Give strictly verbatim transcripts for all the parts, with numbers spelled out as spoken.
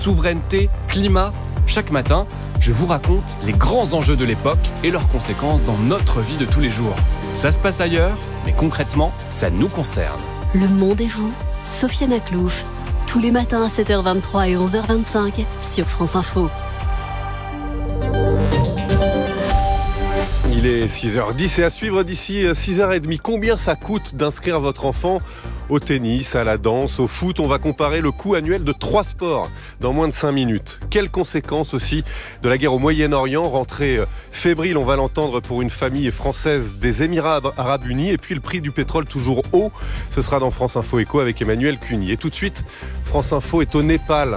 souveraineté, climat. Chaque matin, je vous raconte les grands enjeux de l'époque et leurs conséquences dans notre vie de tous les jours. Ça se passe ailleurs, mais concrètement, ça nous concerne. Le monde et vous, Sofiane Aklouf, tous les matins à sept heures vingt-trois et onze heures vingt-cinq sur France Info. Il est six heures dix et à suivre d'ici six heures trente. Combien ça coûte d'inscrire votre enfant au tennis, à la danse, au foot? On va comparer le coût annuel de trois sports dans moins de cinq minutes. Quelles conséquences aussi de la guerre au Moyen-Orient? Rentrée fébrile, on va l'entendre, pour une famille française des Émirats Arabes Unis. Et puis le prix du pétrole toujours haut. Ce sera dans France Info Éco avec Emmanuel Cuny. Et tout de suite, France Info est au Népal.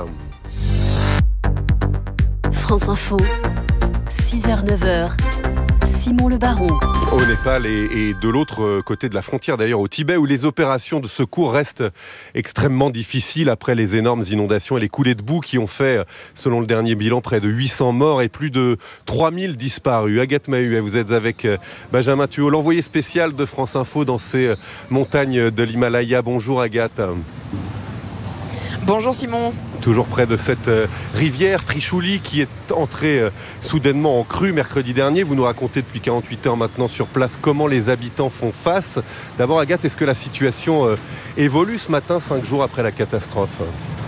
France Info, six heures neuf heures. Simon Le Baron. Au Népal et, et de l'autre côté de la frontière, d'ailleurs au Tibet, où les opérations de secours restent extrêmement difficiles après les énormes inondations et les coulées de boue qui ont fait, selon le dernier bilan, près de huit cents morts et plus de trois mille disparus. Agathe Mahuet, vous êtes avec Benjamin Thuot, l'envoyé spécial de France Info dans ces montagnes de l'Himalaya. Bonjour Agathe. Bonjour Simon. Toujours près de cette euh, rivière Trichouli qui est entrée euh, soudainement en crue mercredi dernier. Vous nous racontez depuis quarante-huit heures maintenant sur place comment les habitants font face. D'abord Agathe, est-ce que la situation euh, évolue ce matin, cinq jours après la catastrophe ?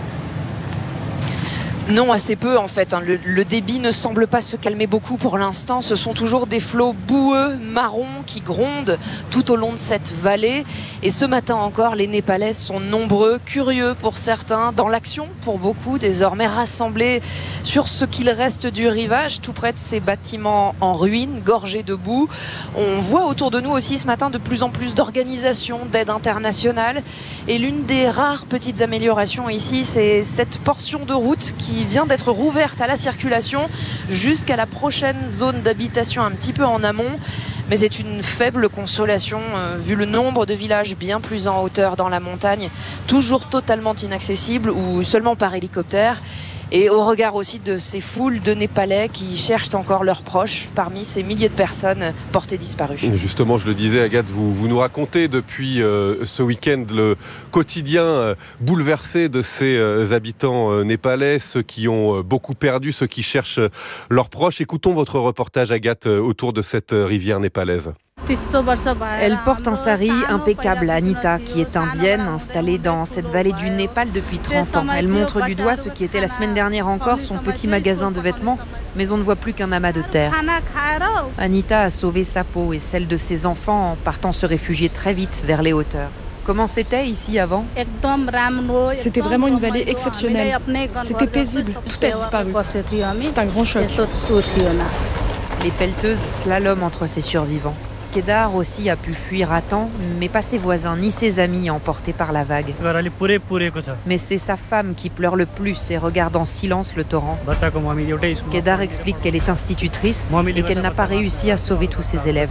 Non, assez peu en fait. Le, le débit ne semble pas se calmer beaucoup pour l'instant. Ce sont toujours des flots boueux, marrons, qui grondent tout au long de cette vallée. Et ce matin encore, les Népalais sont nombreux, curieux pour certains, dans l'action pour beaucoup, désormais rassemblés sur ce qu'il reste du rivage, tout près de ces bâtiments en ruine, gorgés de boue. On voit autour de nous aussi ce matin de plus en plus d'organisations d'aide internationale. Et l'une des rares petites améliorations ici, c'est cette portion de route qui vient d'être rouverte à la circulation jusqu'à la prochaine zone d'habitation un petit peu en amont. Mais c'est une faible consolation euh, vu le nombre de villages bien plus en hauteur dans la montagne, toujours totalement inaccessibles ou seulement par hélicoptère. Et au regard aussi de ces foules de Népalais qui cherchent encore leurs proches parmi ces milliers de personnes portées disparues. Justement, je le disais Agathe, vous, vous nous racontez depuis euh, ce week-end le quotidien euh, bouleversé de ces euh, habitants euh, népalais, ceux qui ont euh, beaucoup perdu, ceux qui cherchent euh, leurs proches. Écoutons votre reportage Agathe euh, autour de cette euh, rivière népalaise. Elle porte un sari impeccable à Anita, qui est indienne, installée dans cette vallée du Népal depuis trente ans. Elle montre du doigt ce qui était la semaine dernière encore son petit magasin de vêtements, mais on ne voit plus qu'un amas de terre. Anita a sauvé sa peau et celle de ses enfants en partant se réfugier très vite vers les hauteurs. Comment c'était ici avant? C'était vraiment une vallée exceptionnelle. C'était paisible, tout a disparu. C'est un grand choc. Les pelleteuses slaloment entre ces survivants. Kedar aussi a pu fuir à temps, mais pas ses voisins ni ses amis emportés par la vague. Mais c'est sa femme qui pleure le plus et regarde en silence le torrent. Kedar explique qu'elle est institutrice et qu'elle n'a pas réussi à sauver tous ses élèves.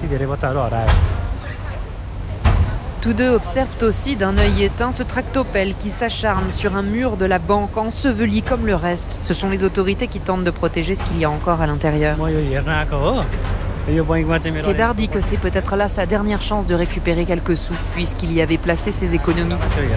Tous deux observent aussi d'un œil éteint ce tractopelle qui s'acharne sur un mur de la banque, enseveli comme le reste. Ce sont les autorités qui tentent de protéger ce qu'il y a encore à l'intérieur. Kedar dit que c'est peut-être là sa dernière chance de récupérer quelques sous, puisqu'il y avait placé ses économies.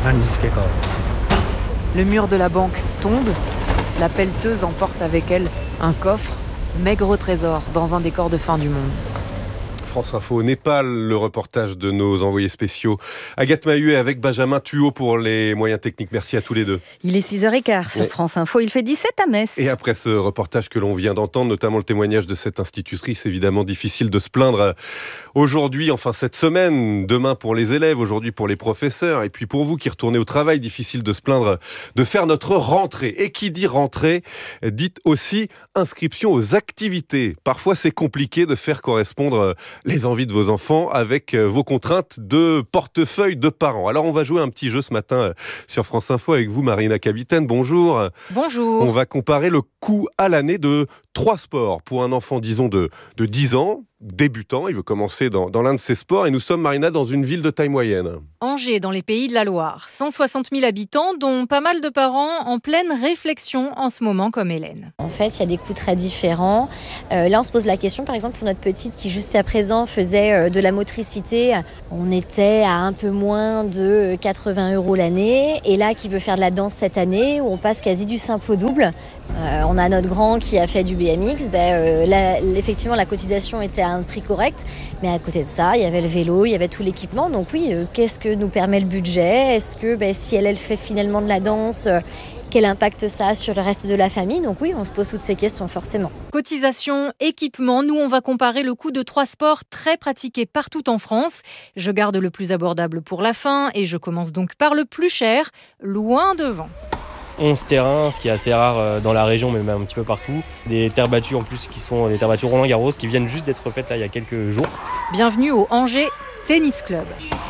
Le mur de la banque tombe, la pelleteuse emporte avec elle un coffre, maigre trésor dans un décor de fin du monde. France Info au Népal, le reportage de nos envoyés spéciaux Agathe Mahuet avec Benjamin Thuot pour les moyens techniques. Merci à tous les deux. Il est six heures quinze sur ouais. France Info, il fait dix-sept à Metz. Et après ce reportage que l'on vient d'entendre, notamment le témoignage de cette institutrice, évidemment difficile de se plaindre aujourd'hui, enfin cette semaine, demain pour les élèves, aujourd'hui pour les professeurs, et puis pour vous qui retournez au travail, difficile de se plaindre de faire notre rentrée. Et qui dit rentrée, dit aussi inscription aux activités. Parfois c'est compliqué de faire correspondre les envies de vos enfants avec vos contraintes de portefeuille de parents. Alors on va jouer un petit jeu ce matin sur France Info avec vous, Marina Capitaine. Bonjour. Bonjour. On va comparer le coût à l'année de Trois sports pour un enfant, disons, de, de dix ans, débutant. Il veut commencer dans, dans l'un de ces sports. Et nous sommes, Marina, dans une ville de taille moyenne. Angers, dans les Pays de la Loire. cent soixante mille habitants, dont pas mal de parents en pleine réflexion en ce moment, comme Hélène. En fait, il y a des coûts très différents. Euh, là, on se pose la question, par exemple, pour notre petite qui, jusqu'à présent, faisait euh, de la motricité. On était à un peu moins de quatre-vingts euros l'année. Et là, qui veut faire de la danse cette année, où on passe quasi du simple au double. Euh, on a notre grand qui a fait du B M X. Ben, euh, là, effectivement, la cotisation était à un prix correct. Mais à côté de ça, il y avait le vélo, il y avait tout l'équipement. Donc oui, euh, qu'est-ce que nous permet le budget? Est-ce que ben, si elle, elle fait finalement de la danse, euh, quel impact ça a sur le reste de la famille? Donc oui, on se pose toutes ces questions forcément. Cotisation, équipement, nous on va comparer le coût de trois sports très pratiqués partout en France. Je garde le plus abordable pour la fin et je commence donc par le plus cher, loin devant. onze terrains, ce qui est assez rare dans la région, mais même un petit peu partout. Des terres battues en plus, qui sont des terres battues Roland-Garros, qui viennent juste d'être faites là il y a quelques jours. Bienvenue au Angers Tennis Club.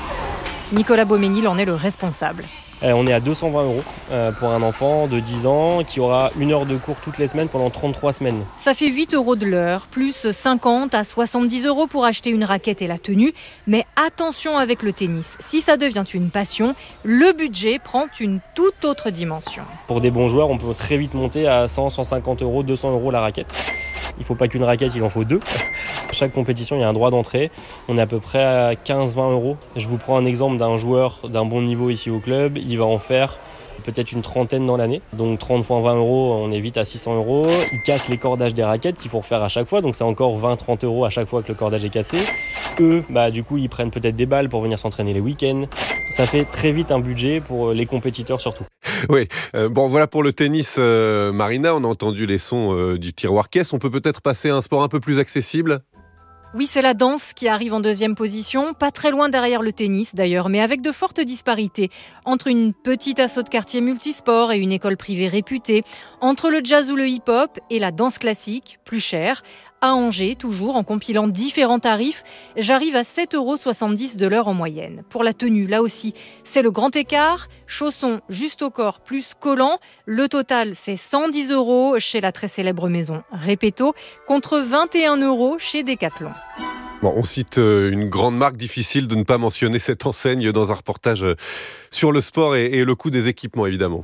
Nicolas Beauménil en est le responsable. Euh, on est à deux cent vingt euros euh, pour un enfant de dix ans qui aura une heure de cours toutes les semaines pendant trente-trois semaines. Ça fait huit euros de l'heure, plus cinquante à soixante-dix euros pour acheter une raquette et la tenue. Mais attention avec le tennis, si ça devient une passion, le budget prend une toute autre dimension. Pour des bons joueurs, on peut très vite monter à cent, cent cinquante euros, deux cents euros la raquette. Il ne faut pas qu'une raquette, il en faut deux. Chaque compétition, il y a un droit d'entrée. On est à peu près à quinze à vingt euros. Je vous prends un exemple d'un joueur d'un bon niveau ici au club. Il va en faire peut-être une trentaine dans l'année. Donc trente fois vingt euros, on est vite à six cents euros. Il casse les cordages des raquettes qu'il faut refaire à chaque fois. Donc c'est encore vingt à trente euros à chaque fois que le cordage est cassé. Eux, bah, du coup, ils prennent peut-être des balles pour venir s'entraîner les week-ends. Ça fait très vite un budget pour les compétiteurs surtout. Oui, euh, bon voilà pour le tennis, euh, Marina, on a entendu les sons euh, du tiroir caisse. On peut peut-être passer à un sport un peu plus accessible ? Oui, c'est la danse qui arrive en deuxième position, pas très loin derrière le tennis d'ailleurs, mais avec de fortes disparités entre une petite asso de quartier multisport et une école privée réputée, entre le jazz ou le hip-hop et la danse classique, plus chère. À Angers, toujours en compilant différents tarifs, j'arrive à sept euros soixante-dix de l'heure en moyenne. Pour la tenue, là aussi, c'est le grand écart. Chaussons juste au corps plus collants. Le total, c'est cent dix euros chez la très célèbre maison Repetto, contre vingt et un euros chez Decathlon. Bon, on cite une grande marque, difficile de ne pas mentionner cette enseigne dans un reportage sur le sport et, et le coût des équipements, évidemment.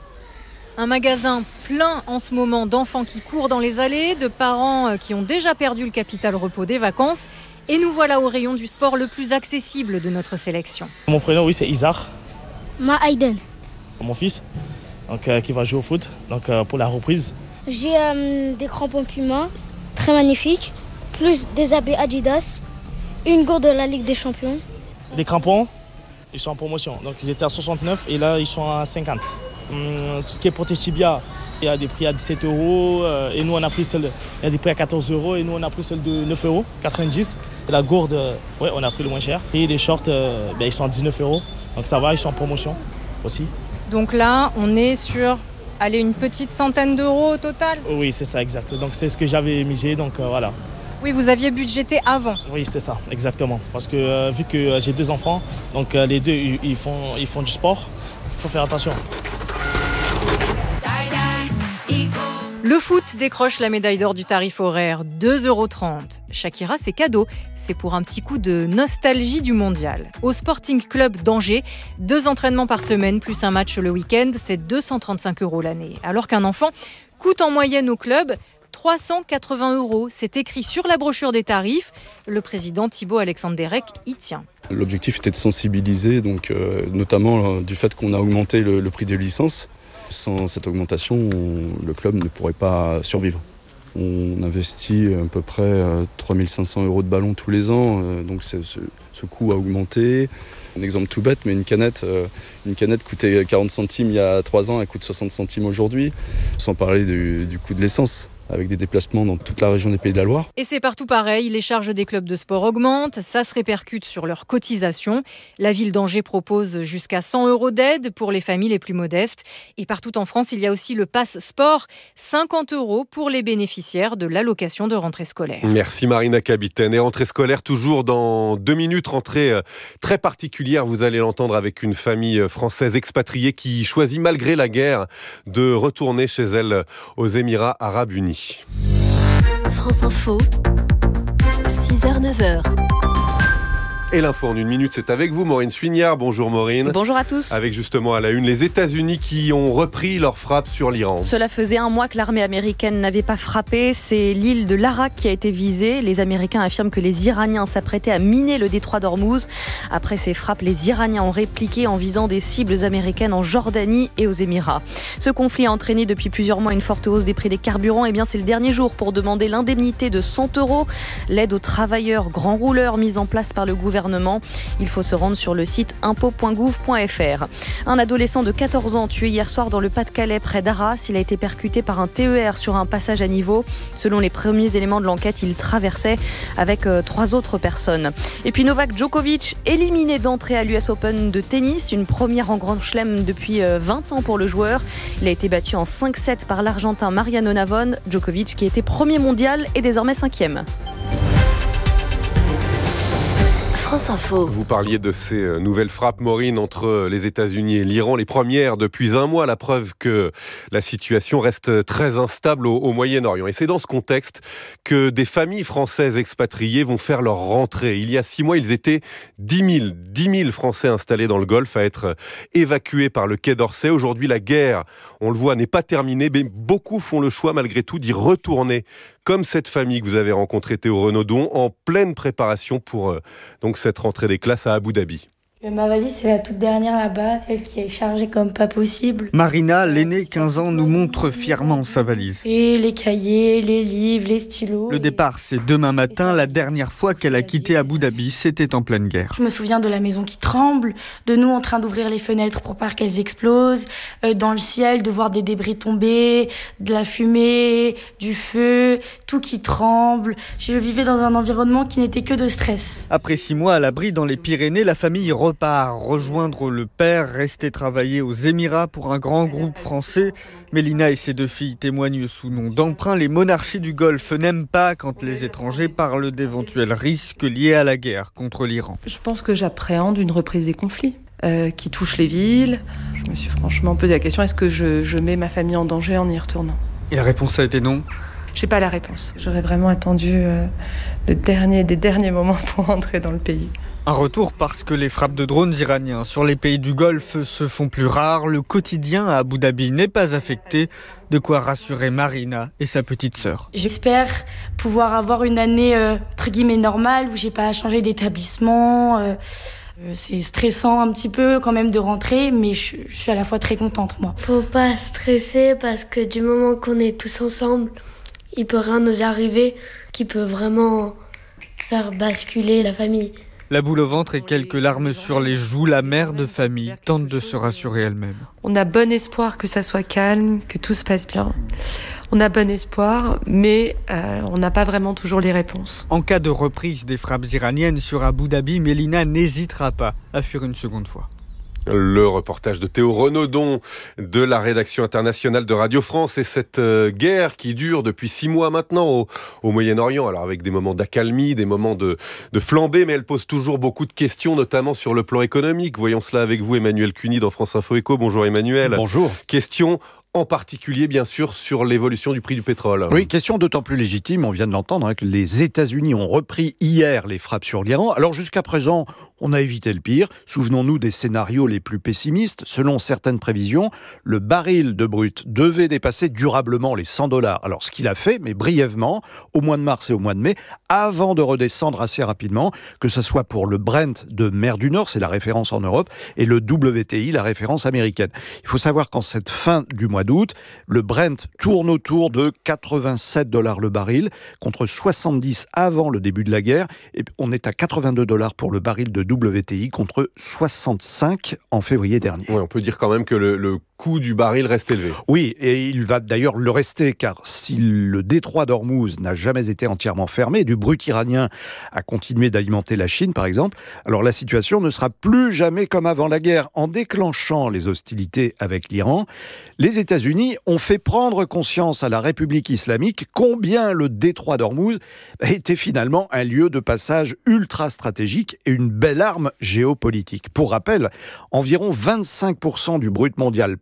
Un magasin plein en ce moment d'enfants qui courent dans les allées, de parents qui ont déjà perdu le capital repos des vacances. Et nous voilà au rayon du sport le plus accessible de notre sélection. Mon prénom, oui, c'est Isar. Ma Aiden. Mon fils, donc, euh, qui va jouer au foot donc, euh, pour la reprise. J'ai euh, des crampons Puma, très magnifiques, plus des habits Adidas, une gourde de la Ligue des Champions. Les crampons, ils sont en promotion. Donc ils étaient à soixante-neuf et là, ils sont à cinquante. Hum, tout ce qui est protège tibia, il y a des prix à dix-sept euros euh, et nous on a pris celle, il y a des prix à quatorze euros et nous on a pris celle de neuf euros quatre-vingt-dix. Et la gourde, euh, ouais, on a pris le moins cher. Et les shorts, euh, ben, ils sont à dix-neuf euros. Donc ça va, ils sont en promotion aussi. Donc là, on est sur allez, une petite centaine d'euros au total. Oui, c'est ça, exact. Donc c'est ce que j'avais misé, donc euh, voilà. Oui, vous aviez budgété avant. Oui, c'est ça, exactement. Parce que euh, vu que euh, j'ai deux enfants, donc euh, les deux, ils, ils, font, ils font du sport, il faut faire attention. Le foot décroche la médaille d'or du tarif horaire, deux euros trente. Shakira, c'est cadeau. C'est pour un petit coup de nostalgie du mondial. Au Sporting Club d'Angers, deux entraînements par semaine plus un match le week-end, c'est deux cent trente-cinq euros l'année. Alors qu'un enfant coûte en moyenne au club trois cent quatre-vingts euros. C'est écrit sur la brochure des tarifs. Le président Thibaut Alexandre Derek y tient. L'objectif était de sensibiliser, donc, euh, notamment euh, du fait qu'on a augmenté le, le prix des licences. Sans cette augmentation, on, le club ne pourrait pas survivre. On investit à peu près euh, trois mille cinq cents euros de ballon tous les ans, euh, donc c'est, ce, ce coût a augmenté. Un exemple tout bête, mais une canette, euh, une canette coûtait quarante centimes il y a trois ans, elle coûte soixante centimes aujourd'hui, sans parler du, du coût de l'essence, avec des déplacements dans toute la région des Pays de la Loire. Et c'est partout pareil, les charges des clubs de sport augmentent, ça se répercute sur leurs cotisations. La ville d'Angers propose jusqu'à cent euros d'aide pour les familles les plus modestes. Et partout en France, il y a aussi le Pass Sport, cinquante euros pour les bénéficiaires de l'allocation de rentrée scolaire. Merci Marina Capitaine. Et rentrée scolaire toujours dans deux minutes, rentrée très particulière. Vous allez l'entendre avec une famille française expatriée qui choisit malgré la guerre de retourner chez elle aux Émirats Arabes Unis. France Info, six heures neuf heures. Et l'info en une minute, c'est avec vous, Maureen Suignard. Bonjour Maureen. Bonjour à tous. Avec justement à la une, les États-Unis qui ont repris leur frappe sur l'Iran. Cela faisait un mois que l'armée américaine n'avait pas frappé. C'est l'île de l'Arak qui a été visée. Les Américains affirment que les Iraniens s'apprêtaient à miner le détroit d'Ormuz. Après ces frappes, les Iraniens ont répliqué en visant des cibles américaines en Jordanie et aux Émirats. Ce conflit a entraîné depuis plusieurs mois une forte hausse des prix des carburants. Et bien, c'est le dernier jour pour demander l'indemnité de cent euros. L'aide aux travailleurs grands rouleurs mise en place par le gouvernement. Il faut se rendre sur le site impôts point gouv point f r. Un adolescent de quatorze ans tué hier soir dans le Pas-de-Calais près d'Arras. Il a été percuté par un T E R sur un passage à niveau. Selon les premiers éléments de l'enquête, il traversait avec euh, trois autres personnes. Et puis Novak Djokovic, éliminé d'entrée à l'U S Open de tennis, une première en Grand Chelem depuis euh, vingt ans pour le joueur. Il a été battu en cinq sept par l'Argentin Mariano Navone. Djokovic qui était premier mondial est désormais cinquième. Vous parliez de ces nouvelles frappes, Maureen, entre les États-Unis et l'Iran, les premières depuis un mois, la preuve que la situation reste très instable au, au Moyen-Orient. Et c'est dans ce contexte que des familles françaises expatriées vont faire leur rentrée. Il y a six mois, ils étaient dix mille, dix mille Français installés dans le Golfe à être évacués par le Quai d'Orsay. Aujourd'hui, la guerre, on le voit, n'est pas terminée, mais beaucoup font le choix malgré tout d'y retourner. Comme cette famille que vous avez rencontrée, Théo Renaudon, en pleine préparation pour euh, donc cette rentrée des classes à Abu Dhabi. Ma valise, c'est la toute dernière là-bas, celle qui est chargée comme pas possible. Marina, l'aînée, quinze ans, nous montre fièrement sa valise. Et les cahiers, les livres, les stylos. Le départ, c'est demain matin. La dernière fois qu'elle a quitté Abu Dhabi, c'était en pleine guerre. Je me souviens de la maison qui tremble, de nous en train d'ouvrir les fenêtres pour pas qu'elles explosent, euh, dans le ciel, de voir des débris tomber, de la fumée, du feu, tout qui tremble. Je vivais dans un environnement qui n'était que de stress. Après six mois à l'abri dans les Pyrénées, la famille repart rejoindre le père, rester travailler aux Émirats pour un grand groupe français. Mélina et ses deux filles témoignent sous nom d'emprunt. Les monarchies du Golfe n'aiment pas quand les étrangers parlent d'éventuels risques liés à la guerre contre l'Iran. Je pense que j'appréhende une reprise des conflits euh, qui touchent les villes. Je me suis franchement posé la question, est-ce que je, je mets ma famille en danger en y retournant ? Et la réponse a été non ? Je n'ai pas la réponse. J'aurais vraiment attendu euh, le dernier des derniers moments pour entrer dans le pays. Un retour parce que les frappes de drones iraniens sur les pays du Golfe se font plus rares. Le quotidien à Abu Dhabi n'est pas affecté. De quoi rassurer Marina et sa petite sœur. J'espère pouvoir avoir une année euh, entre guillemets normale où j'ai pas à changer d'établissement. Euh, euh, c'est stressant un petit peu quand même de rentrer, mais je, je suis à la fois très contente moi. Faut pas stresser parce que du moment qu'on est tous ensemble, il peut rien nous arriver qui peut vraiment faire basculer la famille. La boule au ventre et quelques larmes sur les joues, la mère de famille tente de se rassurer elle-même. On a bon espoir que ça soit calme, que tout se passe bien. On a bon espoir, mais euh, on n'a pas vraiment toujours les réponses. En cas de reprise des frappes iraniennes sur Abu Dhabi, Mélina n'hésitera pas à fuir une seconde fois. Le reportage de Théo Renaudon de la rédaction internationale de Radio France et cette euh, guerre qui dure depuis six mois maintenant au, au Moyen-Orient, alors avec des moments d'accalmie, des moments de, de flambée, mais elle pose toujours beaucoup de questions, notamment sur le plan économique. Voyons cela avec vous, Emmanuel Cuny dans France Info Éco. Bonjour Emmanuel. Bonjour. Question en particulier, bien sûr, sur l'évolution du prix du pétrole. Oui, question d'autant plus légitime, on vient de l'entendre, hein, que les États-Unis ont repris hier les frappes sur l'Iran. Alors jusqu'à présent, on a évité le pire. Souvenons-nous des scénarios les plus pessimistes. Selon certaines prévisions, le baril de brut devait dépasser durablement les cent dollars. Alors ce qu'il a fait, mais brièvement, au mois de mars et au mois de mai, avant de redescendre assez rapidement, que ce soit pour le Brent de mer du Nord, c'est la référence en Europe, et le W T I, la référence américaine. Il faut savoir qu'en cette fin du mois d'août, le Brent tourne autour de quatre-vingt-sept dollars le baril, contre soixante-dix avant le début de la guerre, et on est à quatre-vingt-deux dollars pour le baril de W T I, contre soixante-cinq en février dernier. Oui, on peut dire quand même que le, le coût du baril reste élevé. Oui, et il va d'ailleurs le rester, car si le détroit d'Ormuz n'a jamais été entièrement fermé, du brut iranien a continué d'alimenter la Chine, par exemple, alors la situation ne sera plus jamais comme avant la guerre. En déclenchant les hostilités avec l'Iran, les États-Unis ont fait prendre conscience à la République islamique combien le détroit d'Ormuz était finalement un lieu de passage ultra stratégique et une belle arme géopolitique. Pour rappel, environ vingt-cinq pour cent du brut mondial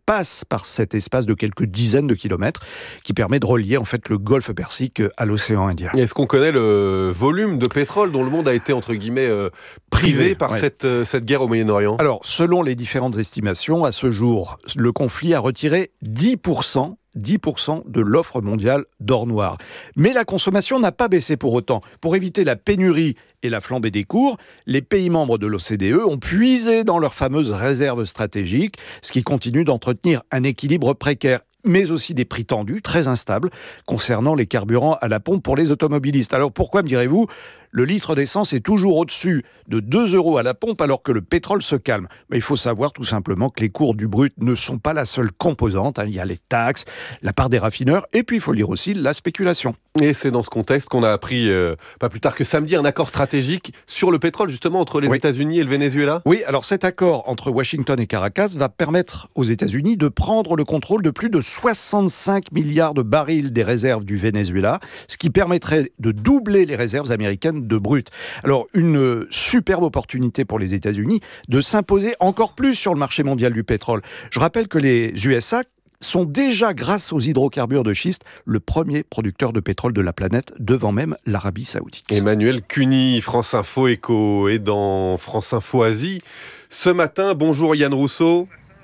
passe par cet espace de quelques dizaines de kilomètres qui permet de relier en fait le golfe Persique à l'océan Indien. Est-ce qu'on connaît le volume de pétrole dont le monde a été entre guillemets euh, privé, privé par ouais. cette, euh, cette guerre au Moyen-Orient ? Alors, selon les différentes estimations, à ce jour, le conflit a retiré dix pour cent dix pour cent de l'offre mondiale d'or noir. Mais la consommation n'a pas baissé pour autant. Pour éviter la pénurie et la flambée des cours, les pays membres de l'O C D E ont puisé dans leurs fameuses réserves stratégiques, ce qui continue d'entretenir un équilibre précaire, mais aussi des prix tendus, très instables, concernant les carburants à la pompe pour les automobilistes. Alors pourquoi, me direz-vous, le litre d'essence est toujours au-dessus de deux euros à la pompe alors que le pétrole se calme? Mais il faut savoir tout simplement que les cours du brut ne sont pas la seule composante. Il y a les taxes, la part des raffineurs et puis il faut lire aussi la spéculation. Et c'est dans ce contexte qu'on a appris, euh, pas plus tard que samedi, un accord stratégique sur le pétrole justement entre les oui. États-Unis et le Venezuela. Oui, alors cet accord entre Washington et Caracas va permettre aux États-Unis de prendre le contrôle de plus de soixante-cinq milliards de barils des réserves du Venezuela, ce qui permettrait de doubler les réserves américaines de brut. Alors, une superbe opportunité pour les États-Unis de s'imposer encore plus sur le marché mondial du pétrole. Je rappelle que les U S A sont déjà, grâce aux hydrocarbures de schiste, le premier producteur de pétrole de la planète, devant même l'Arabie Saoudite. Emmanuel Cuny, France Info Éco, et dans France Info Asie. Ce matin, bonjour Yann Rousseau.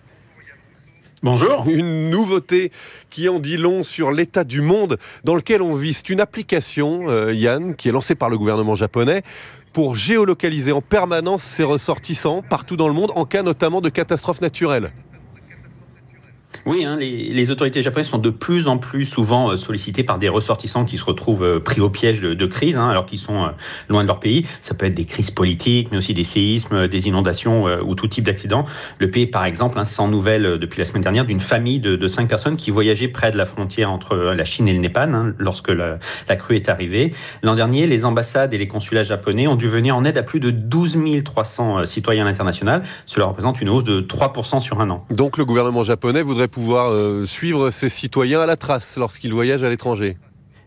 Bonjour. Une nouveauté qui en dit long sur l'état du monde dans lequel on vit. C'est une application, euh, Yann, qui est lancée par le gouvernement japonais pour géolocaliser en permanence ses ressortissants partout dans le monde, en cas notamment de catastrophes naturelles. Oui, hein, les, les autorités japonaises sont de plus en plus souvent euh, sollicitées par des ressortissants qui se retrouvent euh, pris au piège de, de crise, hein, alors qu'ils sont euh, loin de leur pays. Ça peut être des crises politiques, mais aussi des séismes, des inondations euh, ou tout type d'accidents. Le pays, par exemple, hein, sans nouvelles euh, depuis la semaine dernière, d'une famille de, de cinq personnes qui voyageaient près de la frontière entre euh, la Chine et le Népal, hein, lorsque la, la crue est arrivée. L'an dernier, les ambassades et les consulats japonais ont dû venir en aide à plus de douze mille trois cents euh, citoyens internationaux. Cela représente une hausse de trois pour cent sur un an. Donc le gouvernement japonais voudrait pouvoir euh, suivre ses citoyens à la trace lorsqu'ils voyagent à l'étranger.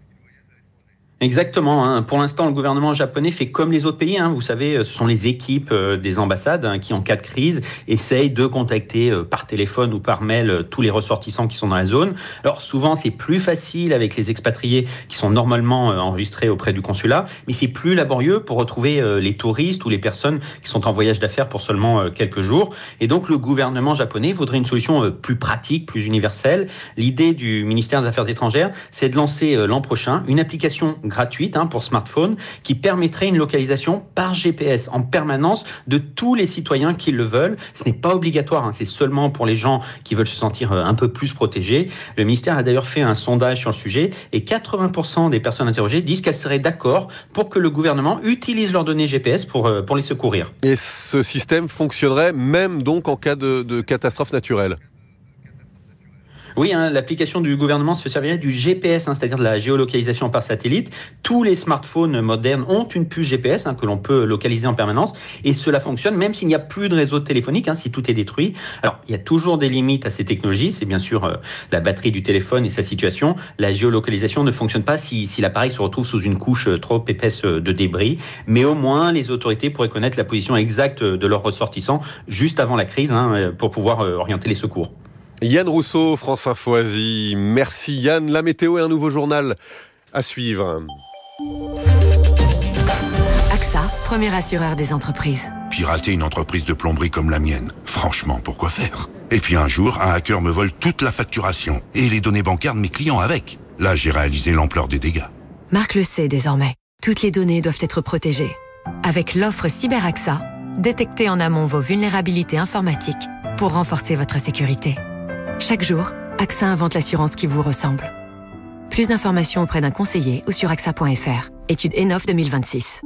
Exactement. Hein. Pour l'instant, le gouvernement japonais fait comme les autres pays. Hein. Vous savez, ce sont les équipes euh, des ambassades hein, qui, en cas de crise, essayent de contacter euh, par téléphone ou par mail euh, tous les ressortissants qui sont dans la zone. Alors souvent, c'est plus facile avec les expatriés qui sont normalement euh, enregistrés auprès du consulat, mais c'est plus laborieux pour retrouver euh, les touristes ou les personnes qui sont en voyage d'affaires pour seulement euh, quelques jours. Et donc, le gouvernement japonais voudrait une solution euh, plus pratique, plus universelle. L'idée du ministère des Affaires étrangères, c'est de lancer euh, l'an prochain une application gratuite hein, pour smartphone qui permettrait une localisation par G P S en permanence de tous les citoyens qui le veulent. Ce n'est pas obligatoire, hein, c'est seulement pour les gens qui veulent se sentir un peu plus protégés. Le ministère a d'ailleurs fait un sondage sur le sujet et quatre-vingts pour cent des personnes interrogées disent qu'elles seraient d'accord pour que le gouvernement utilise leurs données G P S pour, pour les secourir. Et ce système fonctionnerait même donc en cas de, de catastrophe naturelle ? Oui, hein, l'application du gouvernement se servirait du G P S, hein, c'est-à-dire de la géolocalisation par satellite. Tous les smartphones modernes ont une puce G P S hein, que l'on peut localiser en permanence et cela fonctionne même s'il n'y a plus de réseau téléphonique, hein, si tout est détruit. Alors, il y a toujours des limites à ces technologies. C'est bien sûr euh, la batterie du téléphone et sa situation. La géolocalisation ne fonctionne pas si, si l'appareil se retrouve sous une couche trop épaisse de débris. Mais au moins, les autorités pourraient connaître la position exacte de leurs ressortissants juste avant la crise hein, pour pouvoir euh, orienter les secours. Yann Rousseau, France Info Asie. Merci Yann. La météo et un nouveau journal à suivre. A X A, premier assureur des entreprises. Pirater une entreprise de plomberie comme la mienne, franchement, pourquoi faire? Et puis un jour, un hacker me vole toute la facturation et les données bancaires de mes clients avec. Là, j'ai réalisé l'ampleur des dégâts. Marc le sait désormais. Toutes les données doivent être protégées. Avec l'offre Cyber A X A, détectez en amont vos vulnérabilités informatiques pour renforcer votre sécurité. Chaque jour, A X A invente l'assurance qui vous ressemble. Plus d'informations auprès d'un conseiller ou sur A X A point F R. Étude Enof deux mille vingt-six.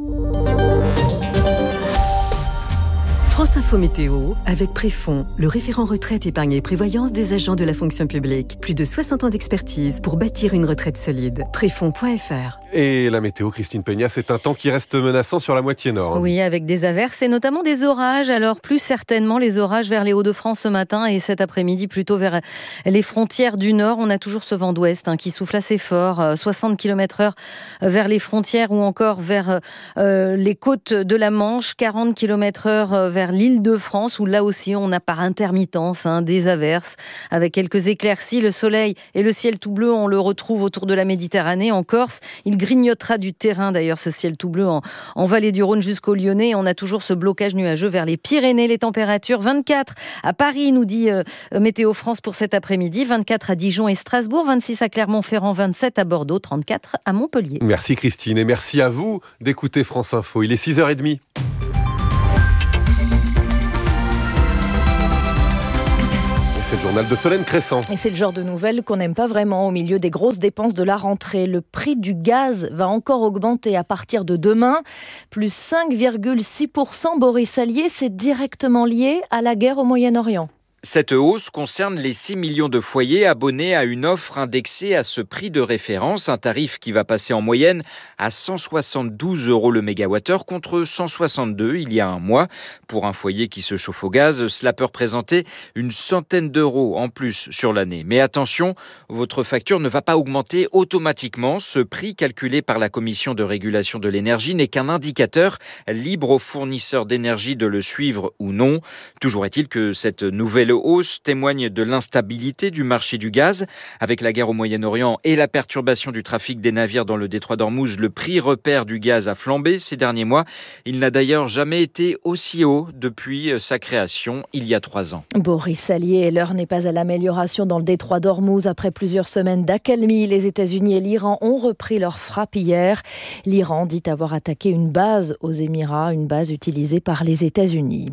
France Info Météo, avec Préfond, le référent retraite, épargne et prévoyance des agents de la fonction publique. Plus de soixante ans d'expertise pour bâtir une retraite solide. Préfond point F R. Et la météo, Christine Peña, c'est un temps qui reste menaçant sur la moitié nord. Oui, avec des averses et notamment des orages. Alors plus certainement les orages vers les Hauts-de-France ce matin et cet après-midi plutôt vers les frontières du nord. On a toujours ce vent d'ouest hein, qui souffle assez fort, soixante kilomètres heure vers les frontières ou encore vers euh, les côtes de la Manche, quarante kilomètres heure vers vers l'Île-de-France où là aussi on a par intermittence hein, des averses avec quelques éclaircies. Le soleil et le ciel tout bleu, on le retrouve autour de la Méditerranée. En Corse, il grignotera du terrain d'ailleurs ce ciel tout bleu en, en vallée du Rhône jusqu'au Lyonnais. On a toujours ce blocage nuageux vers les Pyrénées. Les températures vingt-quatre à Paris, nous dit euh, Météo France pour cet après-midi, vingt-quatre à Dijon et Strasbourg, vingt-six à Clermont-Ferrand, vingt-sept à Bordeaux, trente-quatre à Montpellier. Merci Christine et merci à vous d'écouter France Info. Il est six heures trente. Et c'est le journal de Solène Crescent. Et c'est le genre de nouvelles qu'on n'aime pas vraiment au milieu des grosses dépenses de la rentrée. Le prix du gaz va encore augmenter à partir de demain. Plus cinq virgule six pour cent, Boris Allier, c'est directement lié à la guerre au Moyen-Orient. Cette hausse concerne les six millions de foyers abonnés à une offre indexée à ce prix de référence, un tarif qui va passer en moyenne à cent soixante-douze euros le mégawattheure contre cent soixante-deux il y a un mois. Pour un foyer qui se chauffe au gaz, cela peut représenter une centaine d'euros en plus sur l'année. Mais attention, votre facture ne va pas augmenter automatiquement. Ce prix calculé par la Commission de régulation de l'énergie n'est qu'un indicateur libre aux fournisseurs d'énergie de le suivre ou non. Toujours est-il que cette nouvelle hausse témoigne de l'instabilité du marché du gaz. Avec la guerre au Moyen-Orient et la perturbation du trafic des navires dans le détroit d'Ormuz, le prix repère du gaz a flambé ces derniers mois. Il n'a d'ailleurs jamais été aussi haut depuis sa création il y a trois ans. Boris Allier, l'heure n'est pas à l'amélioration dans le détroit d'Ormuz. Après plusieurs semaines d'accalmie, les États-Unis et l'Iran ont repris leur frappe hier. L'Iran dit avoir attaqué une base aux Émirats, une base utilisée par les États-Unis.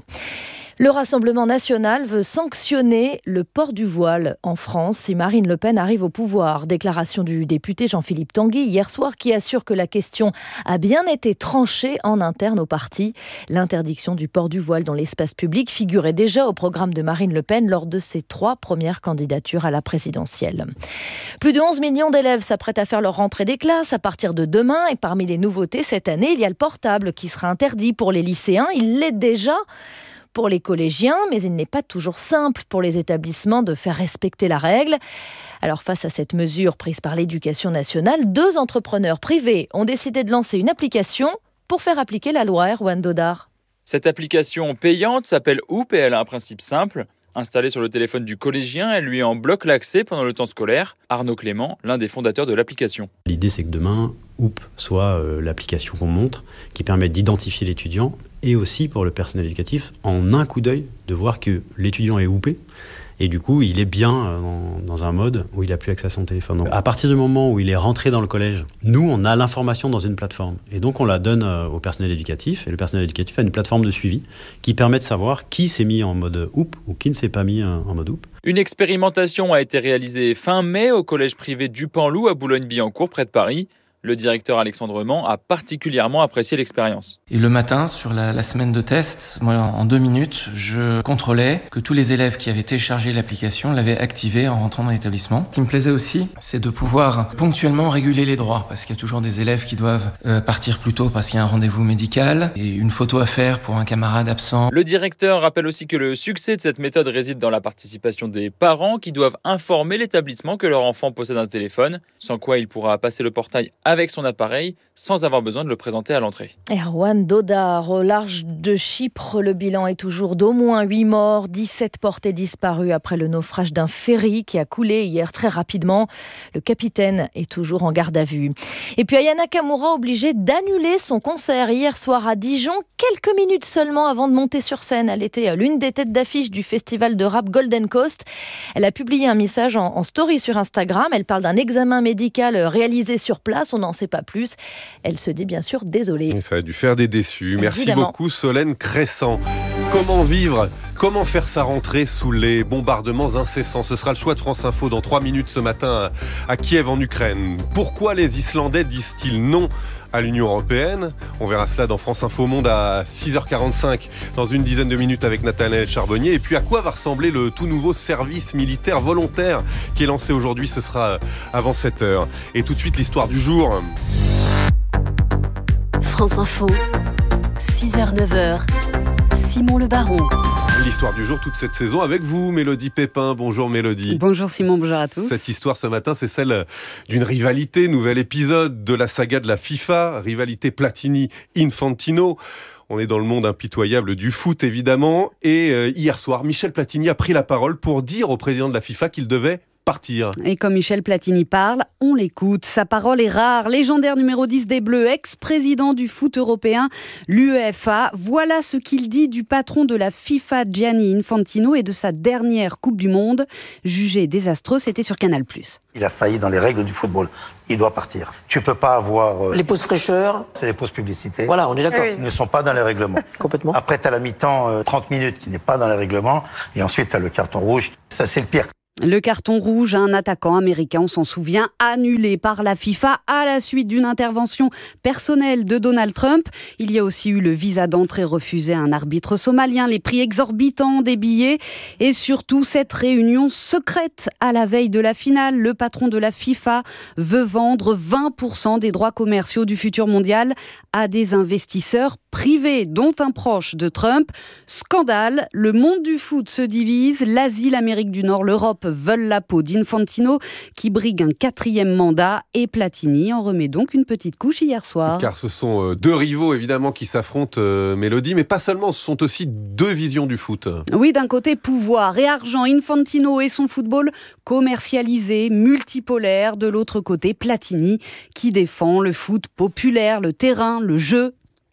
Le Rassemblement national veut sanctionner le port du voile en France si Marine Le Pen arrive au pouvoir. Déclaration du député Jean-Philippe Tanguy hier soir qui assure que la question a bien été tranchée en interne au parti. L'interdiction du port du voile dans l'espace public figurait déjà au programme de Marine Le Pen lors de ses trois premières candidatures à la présidentielle. Plus de onze millions d'élèves s'apprêtent à faire leur rentrée des classes à partir de demain et parmi les nouveautés cette année, il y a le portable qui sera interdit pour les lycéens. Il l'est déjà pour les collégiens, mais il n'est pas toujours simple pour les établissements de faire respecter la règle. Alors face à cette mesure prise par l'Éducation nationale, deux entrepreneurs privés ont décidé de lancer une application pour faire appliquer la loi. Erwan Dodard. Cette application payante s'appelle Hoop et elle a un principe simple. Installée sur le téléphone du collégien, elle lui en bloque l'accès pendant le temps scolaire. Arnaud Clément, l'un des fondateurs de l'application. L'idée, c'est que demain, Hoop soit euh, l'application qu'on montre, qui permet d'identifier l'étudiant et aussi pour le personnel éducatif, en un coup d'œil, de voir que l'étudiant est hoopé. Et du coup, il est bien dans, dans un mode où il n'a plus accès à son téléphone. Donc, à partir du moment où il est rentré dans le collège, nous, on a l'information dans une plateforme. Et donc, on la donne au personnel éducatif. Et le personnel éducatif a une plateforme de suivi qui permet de savoir qui s'est mis en mode hoop ou qui ne s'est pas mis en mode hoop. Une expérimentation a été réalisée fin mai au collège privé du Panloup à Boulogne-Billancourt, près de Paris. Le directeur Alexandre Mans a particulièrement apprécié l'expérience. Et le matin, sur la, la semaine de test, moi, en deux minutes, je contrôlais que tous les élèves qui avaient téléchargé l'application l'avaient activée en rentrant dans l'établissement. Ce qui me plaisait aussi, c'est de pouvoir ponctuellement réguler les droits, parce qu'il y a toujours des élèves qui doivent euh, partir plus tôt parce qu'il y a un rendez-vous médical et une photo à faire pour un camarade absent. Le directeur rappelle aussi que le succès de cette méthode réside dans la participation des parents qui doivent informer l'établissement que leur enfant possède un téléphone, sans quoi il pourra passer le portail avec son appareil sans avoir besoin de le présenter à l'entrée. Erwan Dodard, au large de Chypre, le bilan est toujours d'au moins huit morts, dix-sept portés disparus après le naufrage d'un ferry qui a coulé hier très rapidement. Le capitaine est toujours en garde à vue. Et puis Aya Nakamura obligée d'annuler son concert hier soir à Dijon, quelques minutes seulement avant de monter sur scène. Elle était l'une des têtes d'affiche du festival de rap Golden Coast. Elle a publié un message en, en story sur Instagram. Elle parle d'un examen médical réalisé sur place. On n'en sait pas plus. Elle se dit bien sûr désolée. Ça a dû faire des déçus. Merci Évidemment. beaucoup Solène Crescent. Comment vivre ? Comment faire sa rentrée sous les bombardements incessants ? Ce sera le choix de France Info dans trois minutes ce matin à Kiev en Ukraine. Pourquoi les Islandais disent-ils non à l'Union européenne ? On verra cela dans France Info Monde à six heures quarante-cinq, dans une dizaine de minutes avec Nathanaël Charbonnier. Et puis à quoi va ressembler le tout nouveau service militaire volontaire qui est lancé aujourd'hui ? Ce sera avant sept heures. Et tout de suite l'histoire du jour. France Info, six heures neuf heures, Simon Le Baron. L'histoire du jour toute cette saison avec vous, Mélodie Pépin. Bonjour Mélodie. Bonjour Simon, bonjour à tous. Cette histoire ce matin, c'est celle d'une rivalité, nouvel épisode de la saga de la FIFA, rivalité Platini-Infantino. On est dans le monde impitoyable du foot, évidemment. Et euh, hier soir, Michel Platini a pris la parole pour dire au président de la FIFA qu'il devait partir. Et comme Michel Platini parle, on l'écoute. Sa parole est rare. Légendaire numéro dix des Bleus, ex-président du foot européen, l'U E F A. Voilà ce qu'il dit du patron de la FIFA, Gianni Infantino, et de sa dernière Coupe du Monde, jugée désastreuse. C'était sur Canal plus. Il a failli dans les règles du football. Il doit partir. Tu peux pas avoir... Euh, les pauses fraîcheurs. C'est les pauses publicité. Voilà, on est d'accord. Ils ne sont pas dans les règlements. Complètement. Après, tu as la mi-temps, euh, trente minutes, qui n'est pas dans les règlements. Et ensuite, tu as le carton rouge. Ça, c'est le pire. Le carton rouge à un attaquant américain, on s'en souvient, annulé par la FIFA à la suite d'une intervention personnelle de Donald Trump. Il y a aussi eu le visa d'entrée refusé à un arbitre somalien, les prix exorbitants des billets et surtout cette réunion secrète à la veille de la finale. Le patron de la FIFA veut vendre vingt pour cent des droits commerciaux du futur mondial à des investisseurs privés, dont un proche de Trump. Scandale, le monde du foot se divise, l'Asie, l'Amérique du Nord, l'Europe veulent la peau d'Infantino qui brigue un quatrième mandat et Platini en remet donc une petite couche hier soir. Car ce sont deux rivaux évidemment qui s'affrontent, euh, Mélodie, mais pas seulement, ce sont aussi deux visions du foot. Oui, d'un côté pouvoir et argent, Infantino et son football commercialisé, multipolaire, de l'autre côté Platini qui défend le foot populaire, le terrain, le jeu.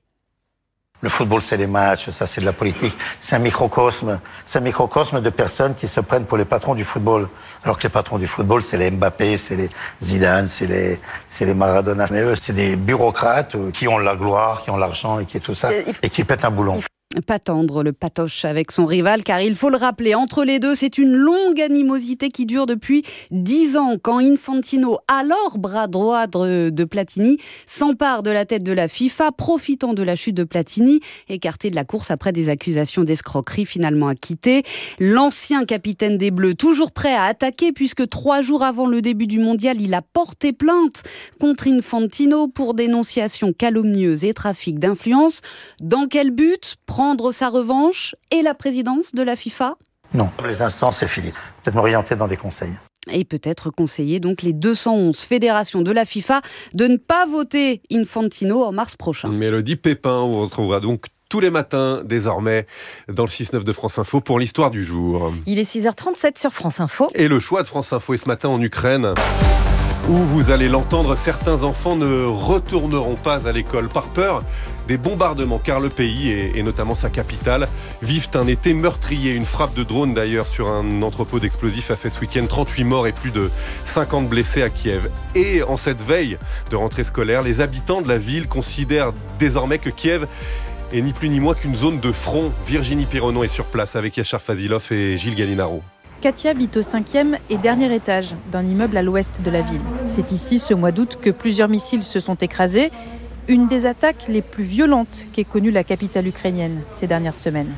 Le football, c'est les matchs, ça c'est de la politique. C'est un microcosme. C'est un microcosme de personnes qui se prennent pour les patrons du football. Alors que les patrons du football, c'est les Mbappé, c'est les Zidane, c'est les, c'est les Maradona. Mais eux, c'est des bureaucrates qui ont la gloire, qui ont l'argent et qui est tout ça, et qui pètent un boulon. Pas tendre le patoche avec son rival, car il faut le rappeler, entre les deux, c'est une longue animosité qui dure depuis dix ans, quand Infantino, alors bras droit de, de Platini, s'empare de la tête de la FIFA, profitant de la chute de Platini, écarté de la course après des accusations d'escroquerie finalement acquittées. L'ancien capitaine des Bleus, toujours prêt à attaquer, puisque trois jours avant le début du mondial, il a porté plainte contre Infantino pour dénonciation calomnieuse et trafic d'influence. Dans quel but ? Prendre sa revanche et la présidence de la FIFA ? Non, les instances, c'est fini. Peut-être m'orienter dans des conseils. Et peut-être conseiller donc les deux cent onze fédérations de la FIFA de ne pas voter Infantino en mars prochain. Mélodie Pépin, on vous retrouvera donc tous les matins désormais dans le six neuf de France Info pour l'histoire du jour. Il est six heures trente-sept sur France Info. Et le choix de France Info est ce matin en Ukraine, où vous allez l'entendre, certains enfants ne retourneront pas à l'école par peur des bombardements, car le pays, et, et notamment sa capitale, vivent un été meurtrier. Une frappe de drone d'ailleurs sur un entrepôt d'explosifs a fait ce week-end trente-huit morts et plus de cinquante blessés à Kiev. Et en cette veille de rentrée scolaire, les habitants de la ville considèrent désormais que Kiev est ni plus ni moins qu'une zone de front. Virginie Pironon est sur place avec Yachar Fazilov et Gilles Gallinaro. Katia vit au cinquième et dernier étage d'un immeuble à l'ouest de la ville. C'est ici, ce mois d'août, que plusieurs missiles se sont écrasés. Une des attaques les plus violentes qu'ait connue la capitale ukrainienne ces dernières semaines.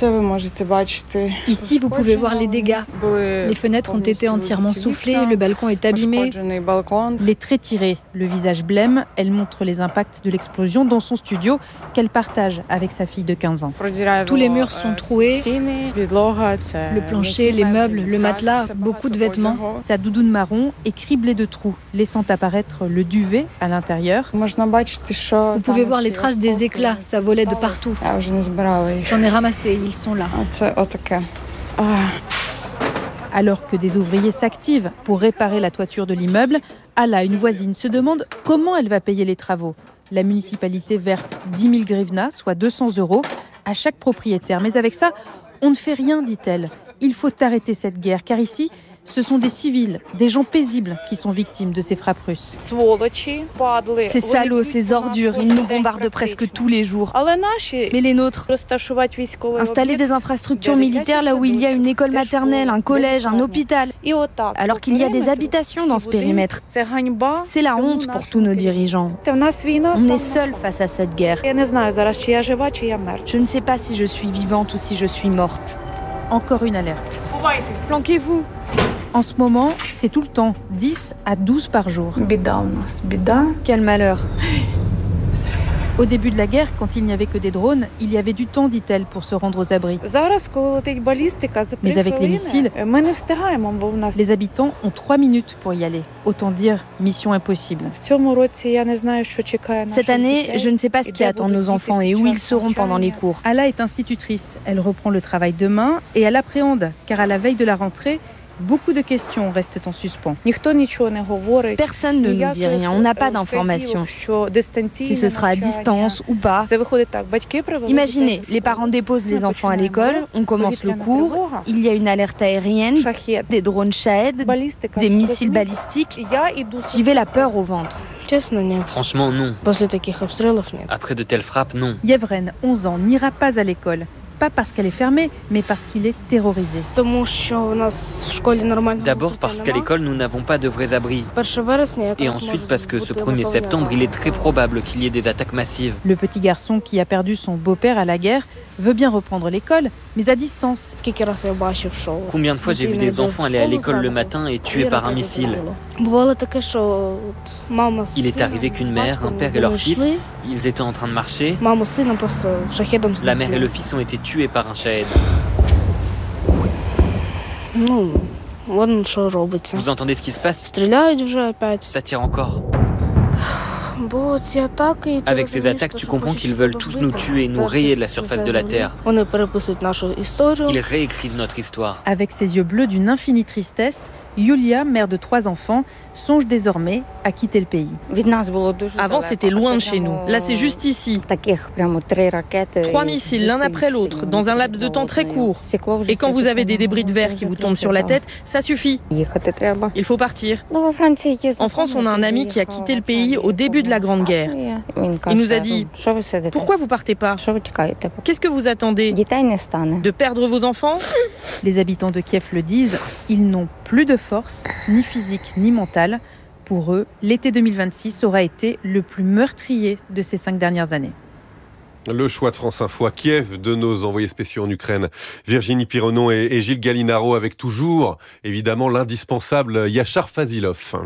Ici, vous pouvez voir les dégâts. Les fenêtres ont été entièrement soufflées, le balcon est abîmé. Les traits tirés, le visage blême, elle montre les impacts de l'explosion dans son studio qu'elle partage avec sa fille de quinze ans. Tous les murs sont troués, le plancher, les meubles, le matelas, beaucoup de vêtements. Sa doudoune marron est criblée de trous, laissant apparaître le duvet à l'intérieur. Vous pouvez voir les traces des éclats, ça volait de partout. J'en ai ramassé, ils sont là. Alors que des ouvriers s'activent pour réparer la toiture de l'immeuble, Ala, une voisine, se demande comment elle va payer les travaux. La municipalité verse dix mille grivnas, soit deux cents euros, à chaque propriétaire. Mais avec ça, on ne fait rien, dit-elle. Il faut arrêter cette guerre, car ici, ce sont des civils, des gens paisibles qui sont victimes de ces frappes russes. Ces salauds, ces ordures, ils nous bombardent presque tous les jours. Mais les nôtres, installer des infrastructures militaires là où il y a une école maternelle, un collège, un hôpital, alors qu'il y a des habitations dans ce périmètre. C'est la honte pour tous nos dirigeants. On est seuls face à cette guerre. Je ne sais pas si je suis vivante ou si je suis morte. Encore une alerte. Flanquez-vous. En ce moment, c'est tout le temps, dix à douze par jour. Quel malheur. Au début de la guerre, quand il n'y avait que des drones, il y avait du temps, dit-elle, pour se rendre aux abris. Mais avec les missiles, les habitants ont trois minutes pour y aller. Autant dire mission impossible. Cette année, je ne sais pas ce qui attend nos enfants et où ils seront pendant les cours. Ala est institutrice. Elle reprend le travail demain et elle appréhende, car à la veille de la rentrée, beaucoup de questions restent en suspens. Personne ne nous dit rien, on n'a pas d'informations. Si ce sera à distance ou pas. Imaginez, les parents déposent les enfants à l'école, on commence le cours, il y a une alerte aérienne, des drones Shahed, des missiles balistiques. J'y vais la peur au ventre. Franchement, non. Après de telles frappes, non. Yevren, onze ans, n'ira pas à l'école. Pas parce qu'elle est fermée, mais parce qu'il est terrorisé. D'abord parce qu'à l'école, nous n'avons pas de vrais abris. Et ensuite parce que ce premier septembre, il est très probable qu'il y ait des attaques massives. Le petit garçon qui a perdu son beau-père à la guerre veut bien reprendre l'école, mais à distance. Combien de fois j'ai vu des enfants aller à l'école le matin et tués par un missile? Il est arrivé qu'une mère, un père et leur fils, ils étaient en train de marcher. La mère et le fils ont été tués par un Shahed. Vous entendez ce qui se passe? Ça tire encore. Avec ces attaques, tu comprends qu'ils veulent tous nous tuer et nous rayer de la surface de la Terre. Ils réécrivent notre histoire. Avec ses yeux bleus d'une infinie tristesse, Yulia, mère de trois enfants, songe désormais à quitter le pays. Avant, c'était loin de chez nous. Là, c'est juste ici. Trois missiles, l'un après l'autre, dans un laps de temps très court. Et quand vous avez des débris de verre qui vous tombent sur la tête, ça suffit. Il faut partir. En France, on a un ami qui a quitté le pays au début de la Grande Guerre. Il nous a dit « Pourquoi vous partez pas? Qu'est-ce que vous attendez? De perdre vos enfants ?» Les habitants de Kiev le disent, ils n'ont plus de force, ni physique ni mentale. Pour eux, l'été deux mille vingt-six aura été le plus meurtrier de ces cinq dernières années. Le choix de France Info à Kiev de nos envoyés spéciaux en Ukraine, Virginie Pironon et, et Gilles Gallinaro, avec toujours, évidemment, l'indispensable Yachar Fazilov.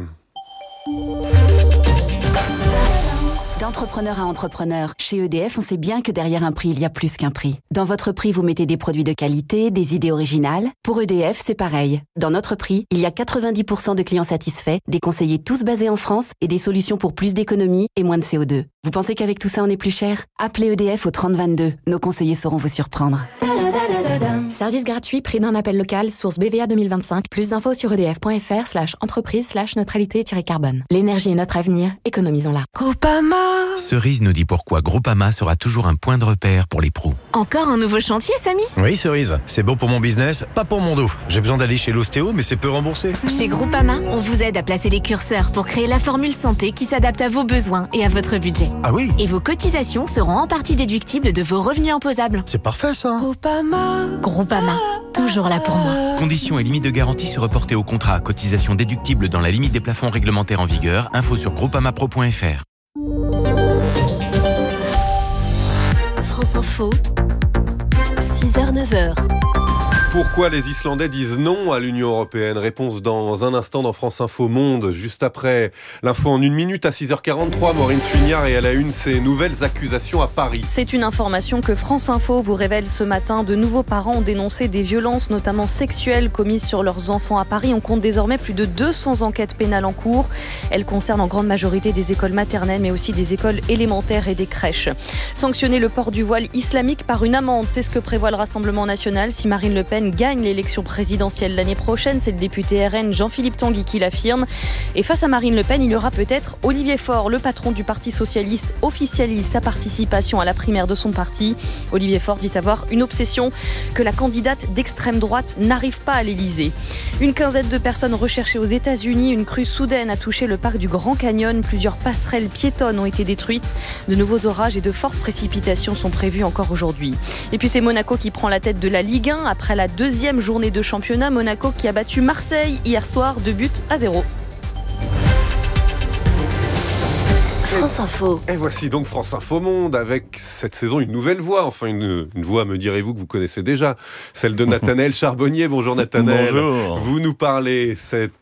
D'entrepreneur à entrepreneur, chez E D F, on sait bien que derrière un prix, il y a plus qu'un prix. Dans votre prix, vous mettez des produits de qualité, des idées originales. Pour E D F, c'est pareil. Dans notre prix, il y a quatre-vingt-dix pour cent de clients satisfaits, des conseillers tous basés en France et des solutions pour plus d'économie et moins de C O deux. Vous pensez qu'avec tout ça, on est plus cher? Appelez E D F au trente vingt-deux. Nos conseillers sauront vous surprendre. Service gratuit, prix d'un appel local, source B V A deux mille vingt-cinq. Plus d'infos sur edf.fr slash entreprise slash neutralité-carbone. L'énergie est notre avenir, économisons-la. Groupama. Cerise nous dit pourquoi Groupama sera toujours un point de repère pour les pros. Encore un nouveau chantier, Samy? Oui, Cerise. C'est bon pour mon business, pas pour mon dos. J'ai besoin d'aller chez l'ostéo, mais c'est peu remboursé. Chez Groupama, on vous aide à placer les curseurs pour créer la formule santé qui s'adapte à vos besoins et à votre budget. Ah oui? Et vos cotisations seront en partie déductibles de vos revenus imposables. C'est parfait, ça. Groupama. Groupama. Toujours là pour moi. Conditions et limites de garantie se reporter au contrat. Cotisation déductible dans la limite des plafonds réglementaires en vigueur. Info sur groupamapro point f r. France Info, six heures neuf heures. Pourquoi les Islandais disent non à l'Union européenne? Réponse dans un instant dans France Info Monde, juste après l'info en une minute à six heures quarante-trois. Maureen Suignard et à la une, ces nouvelles accusations à Paris. C'est une information que France Info vous révèle ce matin. De nouveaux parents ont dénoncé des violences, notamment sexuelles, commises sur leurs enfants à Paris. On compte désormais plus de deux cents enquêtes pénales en cours. Elles concernent en grande majorité des écoles maternelles, mais aussi des écoles élémentaires et des crèches. Sanctionner le port du voile islamique par une amende, c'est ce que prévoit le Rassemblement national si Marine Le Pen gagne l'élection présidentielle l'année prochaine. C'est le député R N Jean-Philippe Tanguy qui l'affirme. Et face à Marine Le Pen, il y aura peut-être Olivier Faure, le patron du Parti socialiste, officialise sa participation à la primaire de son parti. Olivier Faure dit avoir une obsession que la candidate d'extrême droite n'arrive pas à l'Élysée. Une quinzaine de personnes recherchées aux États-Unis. Une crue soudaine a touché le parc du Grand Canyon. Plusieurs passerelles piétonnes ont été détruites. De nouveaux orages et de fortes précipitations sont prévus encore aujourd'hui. Et puis c'est Monaco qui prend la tête de la Ligue un après la deuxième journée de championnat. Monaco qui a battu Marseille hier soir, deux buts à zéro. France Info. Et voici donc France Info Monde avec cette saison une nouvelle voix, enfin une, une voix, me direz-vous, que vous connaissez déjà, celle de Nathanaël Charbonnier. Bonjour Nathanaël. Bonjour. Vous nous parlez cette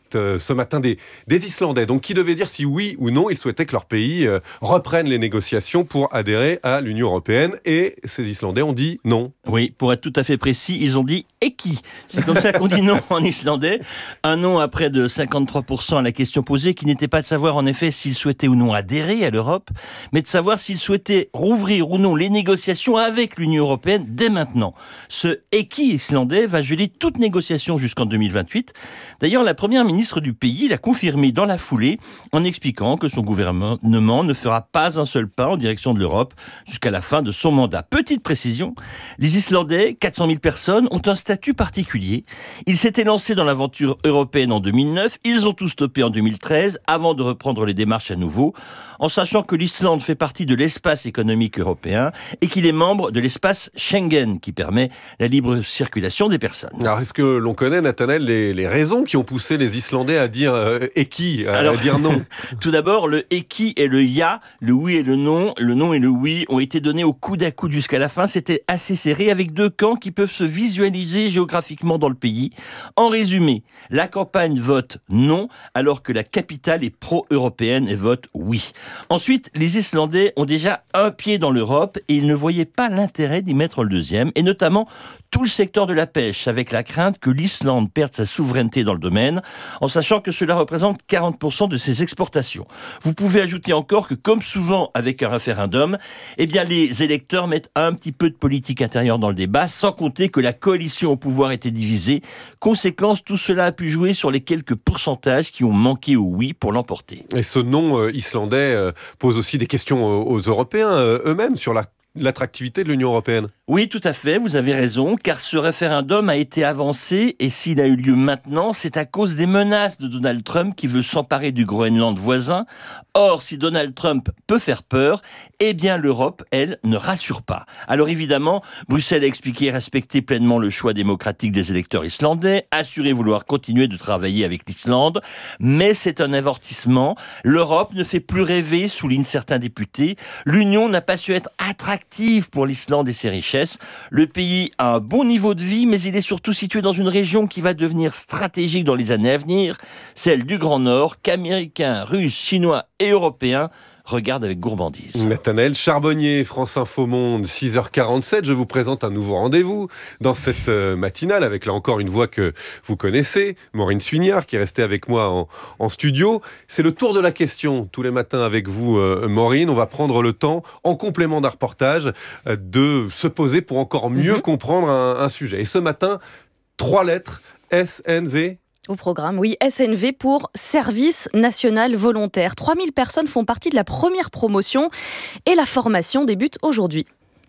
euh, ce matin des, des Islandais, donc qui devaient dire si oui ou non ils souhaitaient que leur pays euh, reprenne les négociations pour adhérer à l'Union européenne. Et ces Islandais ont dit non. Oui, pour être tout à fait précis, ils ont dit « Eki ». C'est comme ça qu'on dit non en islandais. Un non à près de cinquante-trois pour cent à la question posée, qui n'était pas de savoir en effet s'ils souhaitaient ou non adhérer à l'Europe, mais de savoir s'ils souhaitaient rouvrir ou non les négociations avec l'Union européenne dès maintenant. Ce « Eki » islandais va geler toute négociation jusqu'en deux mille vingt-huit. D'ailleurs, la première ministre du pays l'a confirmé dans la foulée en expliquant que son gouvernement ne fera pas un seul pas en direction de l'Europe jusqu'à la fin de son mandat. Petite précision, les Islandais, quatre cent mille personnes, ont un statut particulier. Ils s'étaient lancés dans l'aventure européenne en deux mille neuf, ils ont tout stoppé en deux mille treize avant de reprendre les démarches à nouveau, en sachant que l'Islande fait partie de l'espace économique européen et qu'il est membre de l'espace Schengen qui permet la libre circulation des personnes. Alors est-ce que l'on connaît, Nathanaël, les, les raisons qui ont poussé les Islandais à dire euh, Eki, à, Alors, à dire non? Tout d'abord, le Eki et le Ya, le oui et le non, le non et le oui ont été donnés au coude à coude jusqu'à la fin. C'était assez serré avec deux camps qui peuvent se visualiser géographiquement dans le pays. En résumé, la campagne vote non alors que la capitale est pro-européenne et vote oui. Ensuite, les Islandais ont déjà un pied dans l'Europe et ils ne voyaient pas l'intérêt d'y mettre le deuxième, et notamment tout le secteur de la pêche, avec la crainte que l'Islande perde sa souveraineté dans le domaine, en sachant que cela représente quarante pour cent de ses exportations. Vous pouvez ajouter encore que, comme souvent avec un référendum, eh bien les électeurs mettent un petit peu de politique intérieure dans le débat, sans compter que la coalition au pouvoir était divisée. Conséquence, tout cela a pu jouer sur les quelques pourcentages qui ont manqué au oui pour l'emporter. Et ce non euh, islandais euh, pose aussi des questions aux, aux Européens euh, eux-mêmes sur la l'attractivité de l'Union européenne. Oui, tout à fait, vous avez raison, car ce référendum a été avancé, et s'il a eu lieu maintenant, c'est à cause des menaces de Donald Trump qui veut s'emparer du Groenland voisin. Or, si Donald Trump peut faire peur, eh bien l'Europe, elle, ne rassure pas. Alors évidemment, Bruxelles a expliqué respecter pleinement le choix démocratique des électeurs islandais, assurer vouloir continuer de travailler avec l'Islande, mais c'est un avertissement. L'Europe ne fait plus rêver, soulignent certains députés. L'Union n'a pas su être attractive pour l'Islande et ses richesses. Le pays a un bon niveau de vie, mais il est surtout situé dans une région qui va devenir stratégique dans les années à venir, celle du Grand Nord, qu'Américains, Russes, Chinois et Européens regardent avec gourmandise. Nathanaël Charbonnier, France Info Monde, six heures quarante-sept. Je vous présente un nouveau rendez-vous dans cette matinale avec là encore une voix que vous connaissez, Maureen Suignard, qui est restée avec moi en, en studio. C'est le tour de la question tous les matins avec vous, euh, Maureen. On va prendre le temps, en complément d'un reportage, euh, de se poser pour encore mieux mm-hmm. comprendre un, un sujet. Et ce matin, trois lettres, S N V. Au programme, oui, S N V pour Service National Volontaire. trois mille personnes font partie de la première promotion et la formation débute aujourd'hui.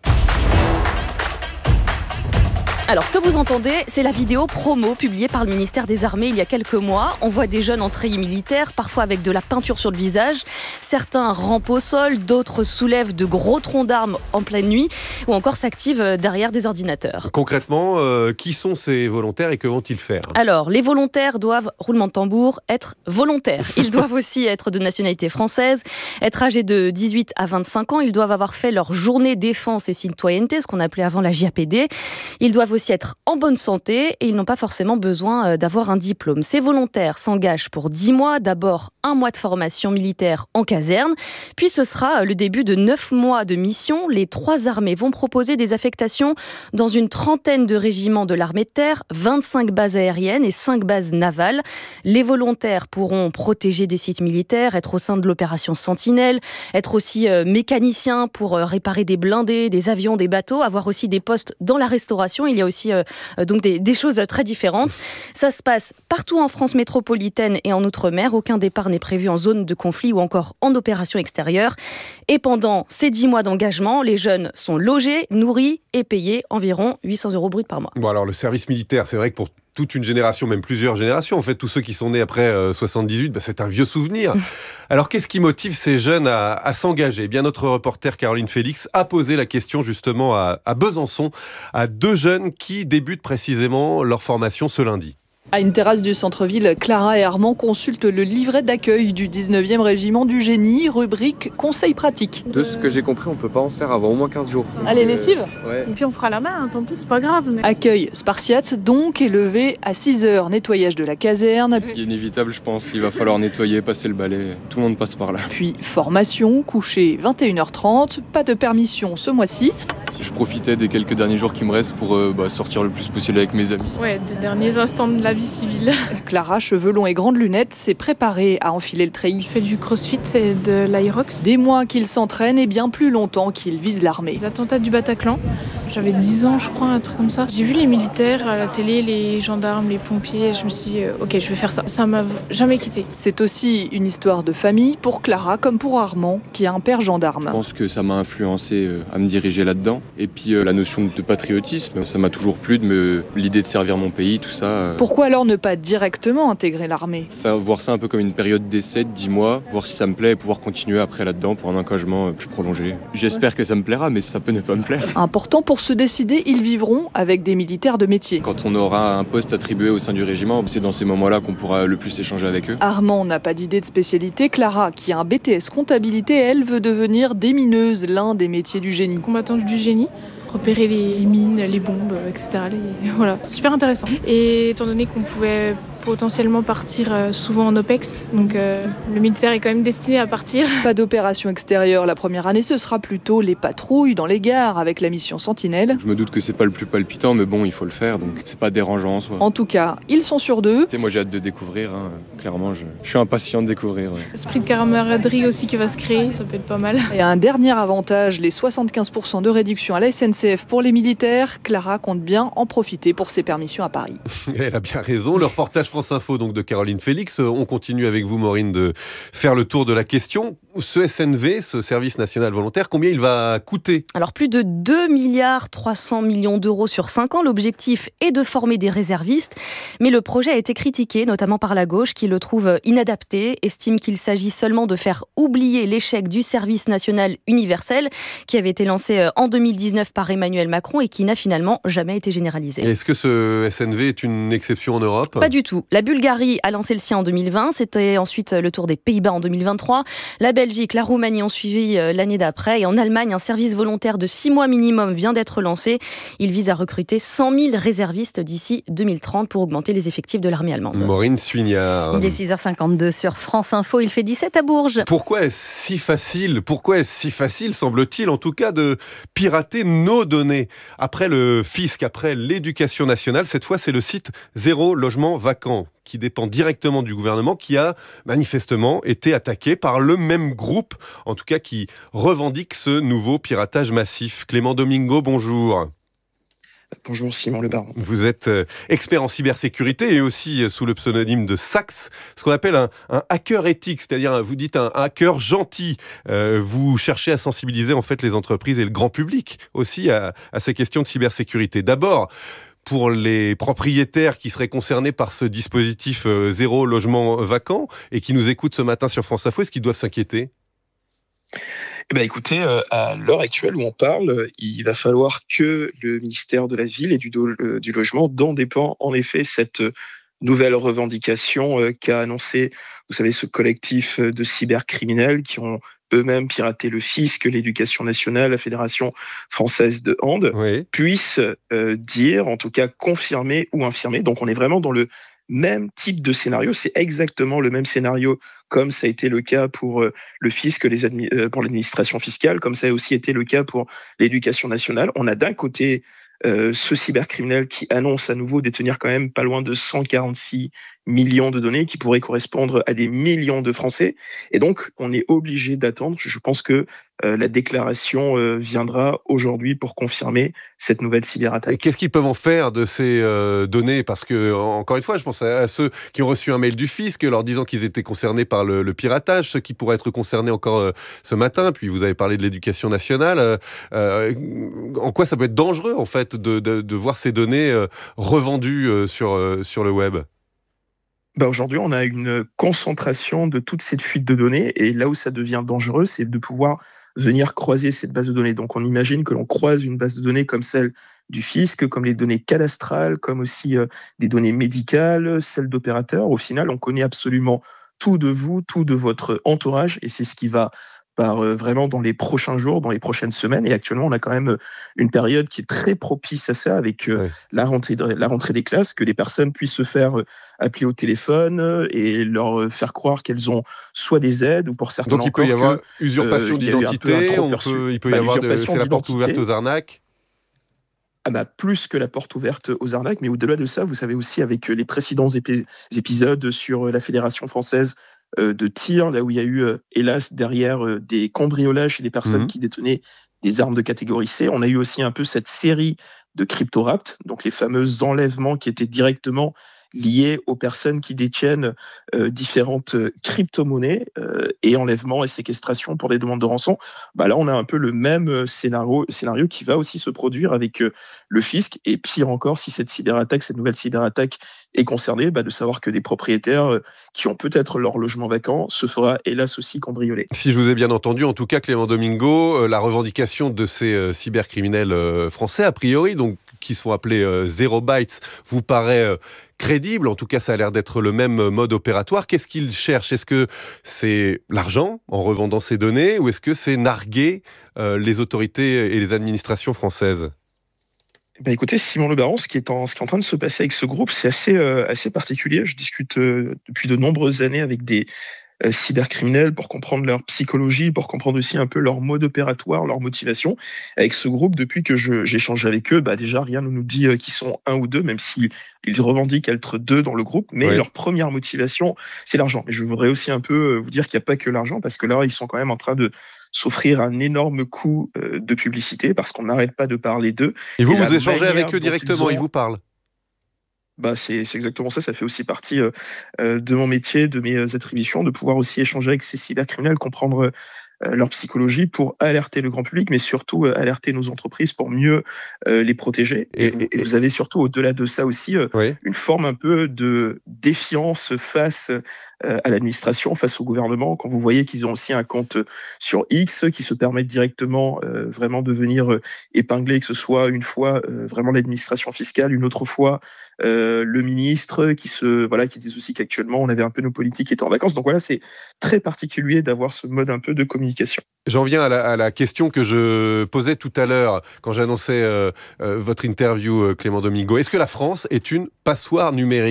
Alors, ce que vous entendez, c'est la vidéo promo publiée par le ministère des Armées il y a quelques mois. On voit des jeunes en treillis militaire, parfois avec de la peinture sur le visage. Certains rampent au sol, d'autres soulèvent de gros troncs d'armes en pleine nuit ou encore s'activent derrière des ordinateurs. Concrètement, euh, qui sont ces volontaires et que vont-ils faire ? Alors, les volontaires doivent, roulement de tambour, être volontaires. Ils doivent aussi être de nationalité française, être âgés de dix-huit à vingt-cinq ans. Ils doivent avoir fait leur journée défense et citoyenneté, ce qu'on appelait avant la J A P D. Ils doivent aussi être en bonne santé et ils n'ont pas forcément besoin d'avoir un diplôme. Ces volontaires s'engagent pour dix mois, d'abord un mois de formation militaire en caserne, puis ce sera le début de neuf mois de mission. Les trois armées vont proposer des affectations dans une trentaine de régiments de l'armée de terre, vingt-cinq bases aériennes et cinq bases navales. Les volontaires pourront protéger des sites militaires, être au sein de l'opération Sentinelle, être aussi mécaniciens pour réparer des blindés, des avions, des bateaux, avoir aussi des postes dans la restauration. Il y a aussi euh, donc des, des choses très différentes. Ça se passe partout en France métropolitaine et en Outre-mer. Aucun départ n'est prévu en zone de conflit ou encore en opération extérieure. Et pendant ces dix mois d'engagement, les jeunes sont logés, nourris et payés environ huit cents euros bruts par mois. Bon, alors le service militaire, c'est vrai que pour toute une génération, même plusieurs générations, en fait, tous ceux qui sont nés après euh, soixante-dix-huit, bah, c'est un vieux souvenir. Alors, qu'est-ce qui motive ces jeunes à, à s'engager ? Eh bien, notre reporter Caroline Félix a posé la question justement à, à Besançon, à deux jeunes qui débutent précisément leur formation ce lundi. À une terrasse du centre-ville, Clara et Armand consultent le livret d'accueil du dix-neuvième régiment du génie, rubrique conseils pratiques. De ce que j'ai compris, on peut pas en faire avant au moins quinze jours. Allez, lessive euh, ouais. Et puis on fera la main, hein, tant pis, c'est pas grave. Mais... Accueil spartiate donc, élevé à six heures, nettoyage de la caserne. Inévitable, je pense, il va falloir nettoyer, passer le balai, tout le monde passe par là. Puis formation, coucher vingt et une heures trente, pas de permission ce mois-ci. Je profitais des quelques derniers jours qui me restent pour euh, bah, sortir le plus possible avec mes amis. Ouais, des derniers instants de la vie civile. Clara, cheveux longs et grandes lunettes, s'est préparée à enfiler le treillis. Je fais du crossfit et de l'aerox. Des mois qu'il s'entraîne et bien plus longtemps qu'il vise l'armée. Les attentats du Bataclan, j'avais dix ans je crois, un truc comme ça. J'ai vu les militaires à la télé, les gendarmes, les pompiers, et je me suis dit, euh, ok, je vais faire ça. Ça m'a jamais quitté. C'est aussi une histoire de famille pour Clara comme pour Armand, qui a un père gendarme. Je pense que ça m'a influencé euh, à me diriger là-dedans. Et puis euh, la notion de patriotisme, ça m'a toujours plu, de me... l'idée de servir mon pays, tout ça. Euh... Pourquoi alors ne pas directement intégrer l'armée ? Faire voir ça un peu comme une période d'essai de dix mois, voir si ça me plaît et pouvoir continuer après là-dedans pour un engagement plus prolongé. J'espère ouais. que ça me plaira, mais ça peut ne pas me plaire. Important pour se décider, ils vivront avec des militaires de métier. Quand on aura un poste attribué au sein du régiment, c'est dans ces moments-là qu'on pourra le plus échanger avec eux. Armand n'a pas d'idée de spécialité. Clara, qui a un B T S comptabilité, elle veut devenir démineuse, l'un des métiers du génie. Combattante du génie. Repérer les mines, les bombes, et cetera. Les... Voilà, c'est super intéressant. Et étant donné qu'on pouvait potentiellement partir souvent en OPEX, donc euh, le militaire est quand même destiné à partir. Pas d'opération extérieure la première année, ce sera plutôt les patrouilles dans les gares avec la mission Sentinelle. Je me doute que c'est pas le plus palpitant, mais bon, il faut le faire, donc c'est pas dérangeant en soi. En tout cas, ils sont sûrs d'eux. Tu sais, moi j'ai hâte de découvrir, hein. Clairement, je... je suis impatient de découvrir. Ouais. Esprit de camaraderie aussi qui va se créer, ça peut être pas mal. Et un dernier avantage, les soixante-quinze pour cent de réduction à la S N C F pour les militaires. Clara compte bien en profiter pour ses permissions à Paris. Elle a bien raison. Le reportage France Info donc de Caroline Félix. On continue avec vous, Maureen, de faire le tour de la question. Ce S N V, ce service national volontaire, combien il va coûter ? Alors plus de deux milliards trois cents millions d'euros sur cinq ans. L'objectif est de former des réservistes. Mais le projet a été critiqué, notamment par la gauche, qui le trouve inadapté, estime qu'il s'agit seulement de faire oublier l'échec du service national universel, qui avait été lancé en deux mille dix-neuf par Emmanuel Macron et qui n'a finalement jamais été généralisé. Est-ce que ce S N V est une exception en Europe ? Pas du tout. La Bulgarie a lancé le sien en deux mille vingt. C'était ensuite le tour des Pays-Bas en deux mille vingt-trois. La Belgique, la Roumanie ont suivi l'année d'après. Et en Allemagne, un service volontaire de six mois minimum vient d'être lancé. Il vise à recruter cent mille réservistes d'ici deux mille trente pour augmenter les effectifs de l'armée allemande. Maureen Suignard. Il est six heures cinquante-deux sur France Info. Il fait dix-sept à Bourges. Pourquoi est-ce si facile, pourquoi est-ce si facile, semble-t-il, en tout cas, de pirater nos données ? Après le fisc, après l'éducation nationale, cette fois, c'est le site Zéro Logement Vacant, qui dépend directement du gouvernement, qui a manifestement été attaqué par le même groupe, en tout cas qui revendique ce nouveau piratage massif. Clément Domingo, bonjour. Bonjour Simon Le Baron. Vous êtes expert en cybersécurité et aussi sous le pseudonyme de Sax, ce qu'on appelle un, un hacker éthique, c'est-à-dire vous dites un hacker gentil. Euh, vous cherchez à sensibiliser en fait les entreprises et le grand public aussi à, à ces questions de cybersécurité. D'abord, pour les propriétaires qui seraient concernés par ce dispositif euh, Zéro Logement Vacant et qui nous écoutent ce matin sur France Info, est-ce qu'ils doivent s'inquiéter ? Eh ben écoutez, euh, à l'heure actuelle où on parle, il va falloir que le ministère de la Ville et du, do- euh, du Logement, dont dépend en effet cette nouvelle revendication euh, qu'a annoncé, vous savez, ce collectif de cybercriminels qui ont eux-mêmes piraté le fisc, l'éducation nationale, la Fédération française de hand, oui. puissent euh, dire, en tout cas confirmer ou infirmer. Donc on est vraiment dans le même type de scénario, c'est exactement le même scénario comme ça a été le cas pour euh, le fisc, les admi- euh, pour l'administration fiscale, comme ça a aussi été le cas pour l'éducation nationale. On a d'un côté euh, ce cybercriminel qui annonce à nouveau détenir quand même pas loin de cent quarante-six millions de données qui pourraient correspondre à des millions de Français. Et donc, on est obligé d'attendre. Je pense que euh, la déclaration euh, viendra aujourd'hui pour confirmer cette nouvelle cyberattaque. Et qu'est-ce qu'ils peuvent en faire de ces euh, données ? Parce que, encore une fois, je pense à, à ceux qui ont reçu un mail du fisc leur disant qu'ils étaient concernés par le, le piratage, ceux qui pourraient être concernés encore euh, ce matin. Puis vous avez parlé de l'éducation nationale. Euh, euh, en quoi ça peut être dangereux, en fait, de, de, de voir ces données euh, revendues euh, sur, euh, sur le web ? Bah aujourd'hui, on a une concentration de toute cette fuite de données et là où ça devient dangereux, c'est de pouvoir venir croiser cette base de données. Donc on imagine que l'on croise une base de données comme celle du fisc, comme les données cadastrales, comme aussi euh, des données médicales, celles d'opérateurs. Au final, on connaît absolument tout de vous, tout de votre entourage et c'est ce qui va par euh, vraiment dans les prochains jours, dans les prochaines semaines. Et actuellement, on a quand même une période qui est très propice à ça, avec euh, oui. la rentrée de, la rentrée des classes, que les personnes puissent se faire euh, appeler au téléphone euh, et leur euh, faire croire qu'elles ont soit des aides ou pour certains donc encore il peut y avoir que, usurpation euh, d'identité, on peut, il peut y bah, avoir de, c'est la porte ouverte aux arnaques. Ah bah, plus que la porte ouverte aux arnaques, mais au-delà de ça, vous savez aussi avec les précédents épis- épisodes sur la Fédération française de tir, là où il y a eu, hélas, derrière des cambriolages chez des personnes mmh. qui détenaient des armes de catégorie C. On a eu aussi un peu cette série de crypto-rapts, donc les fameux enlèvements qui étaient directement liés aux personnes qui détiennent euh, différentes crypto-monnaies euh, et enlèvements et séquestration pour des demandes de rançon. Bah là, on a un peu le même scénario, scénario qui va aussi se produire avec euh, le fisc. Et pire encore, si cette cyberattaque, cette nouvelle cyberattaque est concernée, bah de savoir que des propriétaires euh, qui ont peut-être leur logement vacant se fera hélas aussi cambrioler. Si je vous ai bien entendu, en tout cas, Clément Domingo, euh, la revendication de ces euh, cybercriminels euh, français, a priori, donc qui sont appelés euh, Zero Bytes, vous paraît euh, crédible. En tout cas, ça a l'air d'être le même mode opératoire. Qu'est-ce qu'ils cherchent ? Est-ce que c'est l'argent en revendant ces données ou est-ce que c'est narguer euh, les autorités et les administrations françaises ? Ben écoutez, Simon Le Baron, ce qui est en, ce qui est en train de se passer avec ce groupe, c'est assez, euh, assez particulier. Je discute euh, depuis de nombreuses années avec des euh, cybercriminels pour comprendre leur psychologie, pour comprendre aussi un peu leur mode opératoire, leur motivation. Avec ce groupe, depuis que je, j'échange avec eux, bah déjà rien ne nous dit euh, qu'ils sont un ou deux, même s'ils ils revendiquent être deux dans le groupe, mais oui. leur première motivation, c'est l'argent. Et je voudrais aussi un peu vous dire qu'il n'y a pas que l'argent, parce que là, ils sont quand même en train de s'offrir un énorme coût euh, de publicité, parce qu'on n'arrête pas de parler d'eux. Et vous, et vous échangez avec eux directement, ils, ont... ils vous parlent ? Bah c'est, c'est exactement ça, ça fait aussi partie euh, de mon métier, de mes attributions, de pouvoir aussi échanger avec ces cybercriminels, comprendre euh, leur psychologie pour alerter le grand public, mais surtout euh, alerter nos entreprises pour mieux euh, les protéger. Et, et, vous, et vous avez surtout, au-delà de ça aussi, euh, oui. une forme un peu de défiance face euh, à l'administration, face au gouvernement, quand vous voyez qu'ils ont aussi un compte sur X qui se permettent directement euh, vraiment de venir euh, épingler, que ce soit une fois euh, vraiment l'administration fiscale, une autre fois Euh, le ministre qui se voilà qui dit aussi qu'actuellement on avait un peu nos politiques qui étaient en vacances. Donc voilà, c'est très particulier d'avoir ce mode un peu de communication. J'en viens à la, à la question que je posais tout à l'heure quand j'annonçais euh, euh, votre interview, euh, Clément Domingo. Est-ce que la France est une passoire numérique ?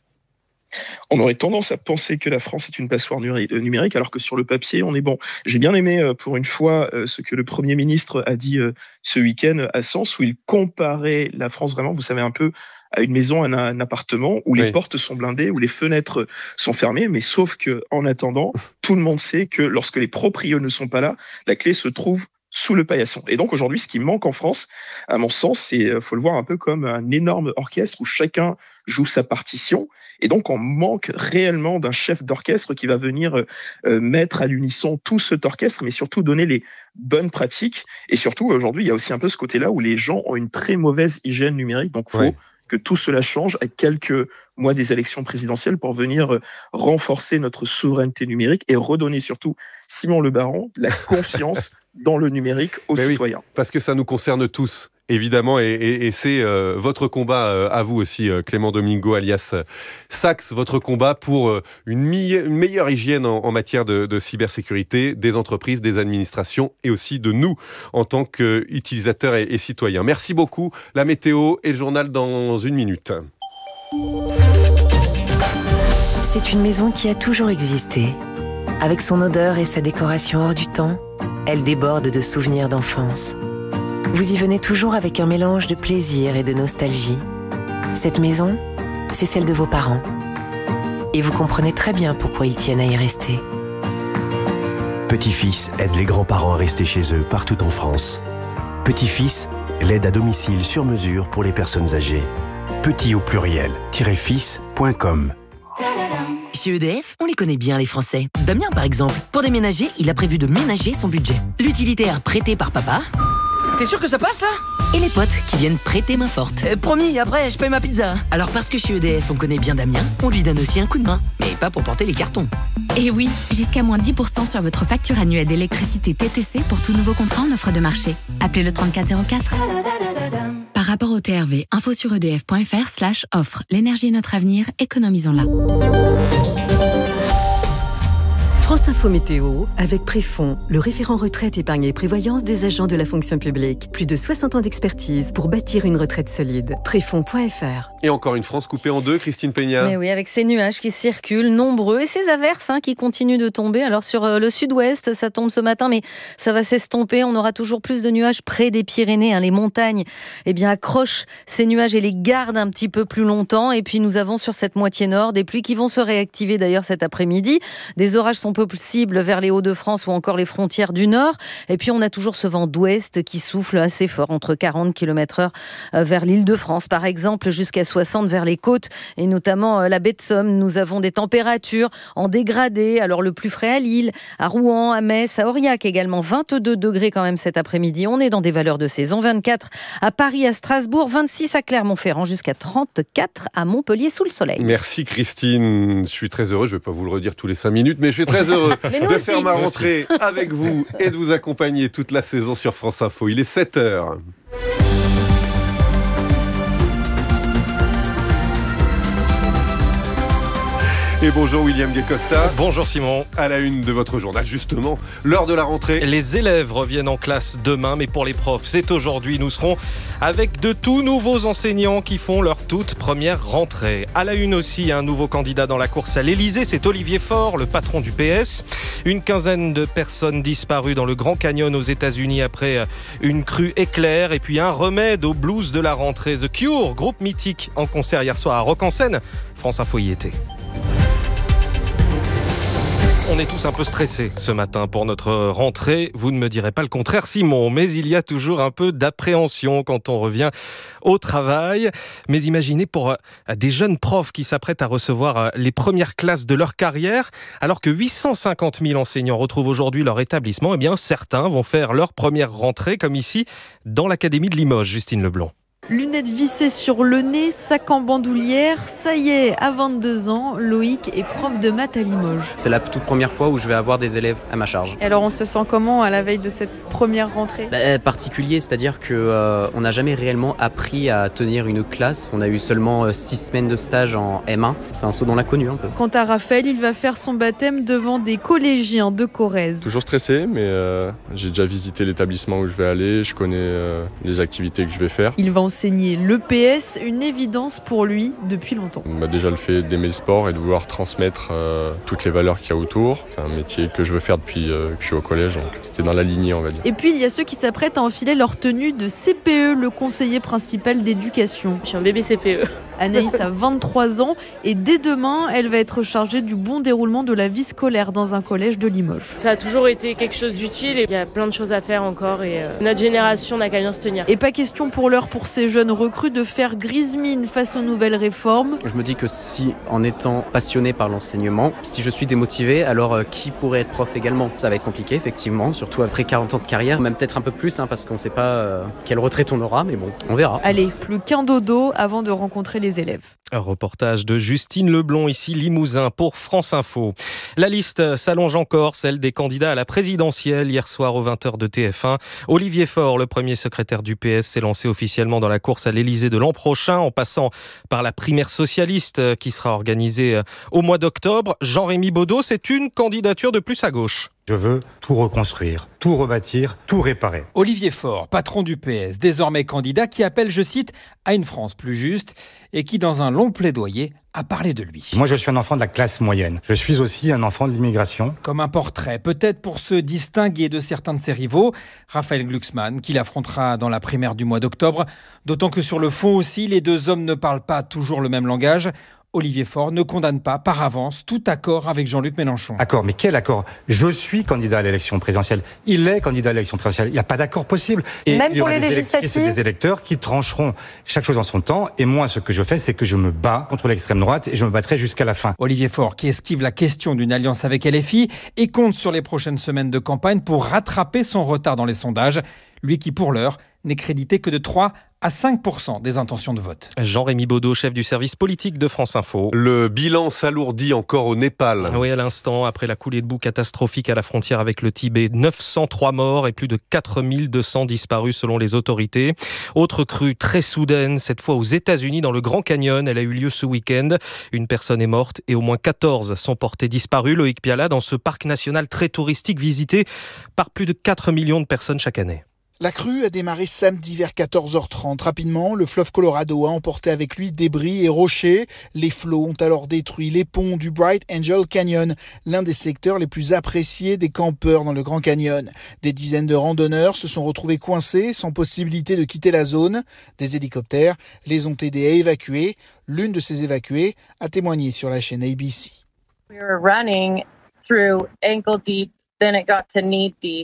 On aurait tendance à penser que la France est une passoire numérique, alors que sur le papier, on est bon. J'ai bien aimé, pour une fois, ce que le Premier ministre a dit ce week-end à Sens, où il comparait la France vraiment, vous savez, un peu à une maison, à un appartement, où oui. les portes sont blindées, où les fenêtres sont fermées, mais sauf qu'en attendant, tout le monde sait que lorsque les proprios ne sont pas là, la clé se trouve sous le paillasson. Et donc aujourd'hui, ce qui manque en France, à mon sens, c'est, faut le voir un peu comme un énorme orchestre où chacun joue sa partition. Et donc, on manque réellement d'un chef d'orchestre qui va venir euh, mettre à l'unisson tout cet orchestre, mais surtout donner les bonnes pratiques. Et surtout, aujourd'hui, il y a aussi un peu ce côté-là où les gens ont une très mauvaise hygiène numérique. Donc, il faut oui. que tout cela change à quelques mois des élections présidentielles pour venir renforcer notre souveraineté numérique et redonner surtout, Simon Le Baron, la confiance dans le numérique aux Mais citoyens. Oui, parce que ça nous concerne tous. Évidemment, et, et, et c'est euh, votre combat euh, à vous aussi, euh, Clément Domingo, alias euh, Sax, votre combat pour euh, une, mi- une meilleure hygiène en, en matière de, de cybersécurité des entreprises, des administrations et aussi de nous en tant qu'utilisateurs et, et citoyens. Merci beaucoup. La météo et le journal dans une minute. C'est une maison qui a toujours existé. Avec son odeur et sa décoration hors du temps, elle déborde de souvenirs d'enfance. Vous y venez toujours avec un mélange de plaisir et de nostalgie. Cette maison, c'est celle de vos parents. Et vous comprenez très bien pourquoi ils tiennent à y rester. Petit-Fils aide les grands-parents à rester chez eux partout en France. Petit-Fils, l'aide à domicile sur mesure pour les personnes âgées. Petit au pluriel, fils point com. Chez E D F, on les connaît bien les Français. Damien par exemple, pour déménager, il a prévu de ménager son budget. L'utilitaire prêté par papa T'es sûr que ça passe là? Et les potes qui viennent prêter main forte. euh, Promis, après je paye ma pizza. Alors parce que chez E D F on connaît bien Damien, on lui donne aussi un coup de main. Mais pas pour porter les cartons. Et oui, jusqu'à moins dix pour cent sur votre facture annuelle d'électricité T T C pour tout nouveau contrat en offre de marché. Appelez le trente-quatre zéro quatre. Par rapport au T R V, info sur edf.fr slash offre. L'énergie est notre avenir, économisons-la. France Info Météo, avec Préfond, le référent retraite, épargne et prévoyance des agents de la fonction publique. Plus de soixante ans d'expertise pour bâtir une retraite solide. Préfond point F R. Et encore une France coupée en deux, Christine Peña. Mais oui, avec ces nuages qui circulent, nombreux, et ces averses hein, qui continuent de tomber. Alors sur euh, le sud-ouest, ça tombe ce matin, mais ça va s'estomper. On aura toujours plus de nuages près des Pyrénées. Hein, les montagnes eh bien, accrochent ces nuages et les gardent un petit peu plus longtemps. Et puis nous avons sur cette moitié nord des pluies qui vont se réactiver d'ailleurs cet après-midi. Des orages sont possible vers les Hauts-de-France ou encore les frontières du Nord. Et puis, on a toujours ce vent d'ouest qui souffle assez fort, entre quarante kilomètres heure vers l'Île-de-France, par exemple, jusqu'à soixante vers les côtes, et notamment la baie de Somme. Nous avons des températures en dégradé. Alors, le plus frais à Lille, à Rouen, à Metz, à Aurillac également. vingt-deux degrés quand même cet après-midi. On est dans des valeurs de saison. vingt-quatre à Paris, à Strasbourg, vingt-six à Clermont-Ferrand, jusqu'à trente-quatre à Montpellier sous le soleil. Merci Christine. Je suis très heureux. Je ne vais pas vous le redire tous les cinq minutes, mais je suis très heureux de aussi. faire ma rentrée Merci. avec vous et de vous accompagner toute la saison sur France Info. Il est sept heures. Et bonjour William Guécosta. Bonjour Simon. À la une de votre journal, justement, l'heure de la rentrée. Les élèves reviennent en classe demain, mais pour les profs, c'est aujourd'hui. Nous serons avec de tout nouveaux enseignants qui font leur toute première rentrée. À la une aussi, un nouveau candidat dans la course à l'Elysée, c'est Olivier Faure, le patron du P S. Une quinzaine de personnes disparues dans le Grand Canyon aux États-Unis après une crue éclair. Et puis un remède au blues de la rentrée. The Cure, groupe mythique en concert hier soir à Rock en Seine. France Info y était. On est tous un peu stressés ce matin pour notre rentrée. Vous ne me direz pas le contraire, Simon, mais il y a toujours un peu d'appréhension quand on revient au travail. Mais imaginez pour des jeunes profs qui s'apprêtent à recevoir les premières classes de leur carrière, alors que huit cent cinquante mille enseignants retrouvent aujourd'hui leur établissement, eh bien certains vont faire leur première rentrée, comme ici, dans l'Académie de Limoges, Justine Leblond. Lunettes vissées sur le nez, sac en bandoulière, ça y est, à vingt-deux ans, Loïc est prof de maths à Limoges. C'est la toute première fois où je vais avoir des élèves à ma charge. Et alors on se sent comment à la veille de cette première rentrée ? bah, Particulier, c'est-à-dire qu'on euh, n'a jamais réellement appris à tenir une classe. On a eu seulement euh, six semaines de stage en M un. C'est un saut dans l'inconnu un peu. Quant à Raphaël, il va faire son baptême devant des collégiens de Corrèze. Toujours stressé, mais euh, j'ai déjà visité l'établissement où je vais aller, je connais euh, les activités que je vais faire. Il va enseigner le P S, une évidence pour lui depuis longtemps. On m'a déjà le fait d'aimer le sport et de vouloir transmettre euh, toutes les valeurs qu'il y a autour. C'est un métier que je veux faire depuis euh, que je suis au collège, donc c'était dans la lignée, on va dire. Et puis il y a ceux qui s'apprêtent à enfiler leur tenue de C P E, le conseiller principal d'éducation. Je suis un bébé C P E. Anaïs a vingt-trois ans et dès demain, elle va être chargée du bon déroulement de la vie scolaire dans un collège de Limoges. Ça a toujours été quelque chose d'utile et il y a plein de choses à faire encore et euh, notre génération n'a qu'à bien se tenir. Et pas question pour l'heure pour ces jeunes recrues de faire grise mine face aux nouvelles réformes. Je me dis que si, en étant passionné par l'enseignement, si je suis démotivé, alors euh, qui pourrait être prof également ? Ça va être compliqué, effectivement, surtout après quarante ans de carrière, même peut-être un peu plus, hein, parce qu'on ne sait pas euh, quelle retraite on aura, mais bon, on verra. Allez, plus qu'un dodo avant de rencontrer les élèves. Un reportage de Justine Leblond, ici Limousin, pour France Info. La liste s'allonge encore, celle des candidats à la présidentielle. Hier soir aux vingt heures de T F un, Olivier Faure, le premier secrétaire du P S, s'est lancé officiellement dans la course à l'Elysée de l'an prochain, en passant par la primaire socialiste qui sera organisée au mois d'octobre. Jean-Rémy Baudot, c'est une candidature de plus à gauche. Je veux tout reconstruire, tout rebâtir, tout réparer. Olivier Faure, patron du P S, désormais candidat, qui appelle, je cite, à une France plus juste et qui, dans un long plaidoyer, a parlé de lui. Moi, je suis un enfant de la classe moyenne. Je suis aussi un enfant de l'immigration. Comme un portrait, peut-être pour se distinguer de certains de ses rivaux, Raphaël Glucksmann, qui l'affrontera dans la primaire du mois d'octobre, d'autant que sur le fond aussi, les deux hommes ne parlent pas toujours le même langage. Olivier Faure ne condamne pas par avance tout accord avec Jean-Luc Mélenchon. Accord, mais quel accord ? Je suis candidat à l'élection présidentielle. Il est candidat à l'élection présidentielle. Il n'y a pas d'accord possible. Et même pour les législatives ? C'est des électeurs qui trancheront chaque chose en son temps. Et moi, ce que je fais, c'est que je me bats contre l'extrême droite et je me battrai jusqu'à la fin. Olivier Faure, qui esquive la question d'une alliance avec L F I et compte sur les prochaines semaines de campagne pour rattraper son retard dans les sondages. Lui qui, pour l'heure, n'est crédité que de trois à cinq pour cent des intentions de vote. Jean-Rémy Baudot, chef du service politique de France Info. Le bilan s'alourdit encore au Népal. Oui, à l'instant, après la coulée de boue catastrophique à la frontière avec le Tibet, neuf cent trois morts et plus de quatre mille deux cents disparus selon les autorités. Autre crue très soudaine, cette fois aux États-Unis dans le Grand Canyon. Elle a eu lieu ce week-end. Une personne est morte et au moins quatorze sont portés disparus. Loïc Piala, dans ce parc national très touristique visité par plus de quatre millions de personnes chaque année. La crue a démarré samedi vers quatorze heures trente. Rapidement, le fleuve Colorado a emporté avec lui débris et rochers. Les flots ont alors détruit les ponts du Bright Angel Canyon, l'un des secteurs les plus appréciés des campeurs dans le Grand Canyon. Des dizaines de randonneurs se sont retrouvés coincés, sans possibilité de quitter la zone. Des hélicoptères les ont aidés à évacuer. L'une de ces évacuées a témoigné sur la chaîne A B C. We were running through ankle deep, then it got to knee deep.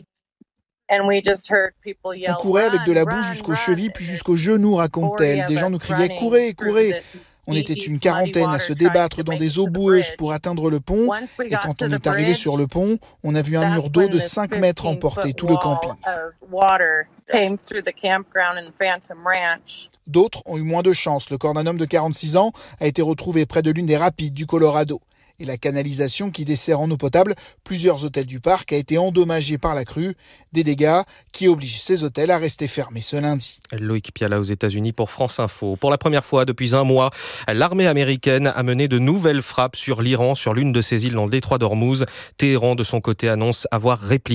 On courait avec de la boue jusqu'aux chevilles puis jusqu'aux genoux, raconte-t-elle. Des gens nous criaient « Courez, courez !» On était une quarantaine à se débattre dans des eaux boueuses pour atteindre le pont. Et quand on est arrivé sur le pont, on a vu un mur d'eau de cinq mètres emporter tout le camping. D'autres ont eu moins de chance. Le corps d'un homme de quarante-six ans a été retrouvé près de l'une des rapides du Colorado. Et la canalisation qui dessert en eau potable plusieurs hôtels du parc a été endommagée par la crue. Des dégâts qui obligent ces hôtels à rester fermés ce lundi. Loïc Piala aux États-Unis pour France Info. Pour la première fois depuis un mois, l'armée américaine a mené de nouvelles frappes sur l'Iran, sur l'une de ses îles dans le détroit d'Ormuz. Téhéran, de son côté, annonce avoir répliqué.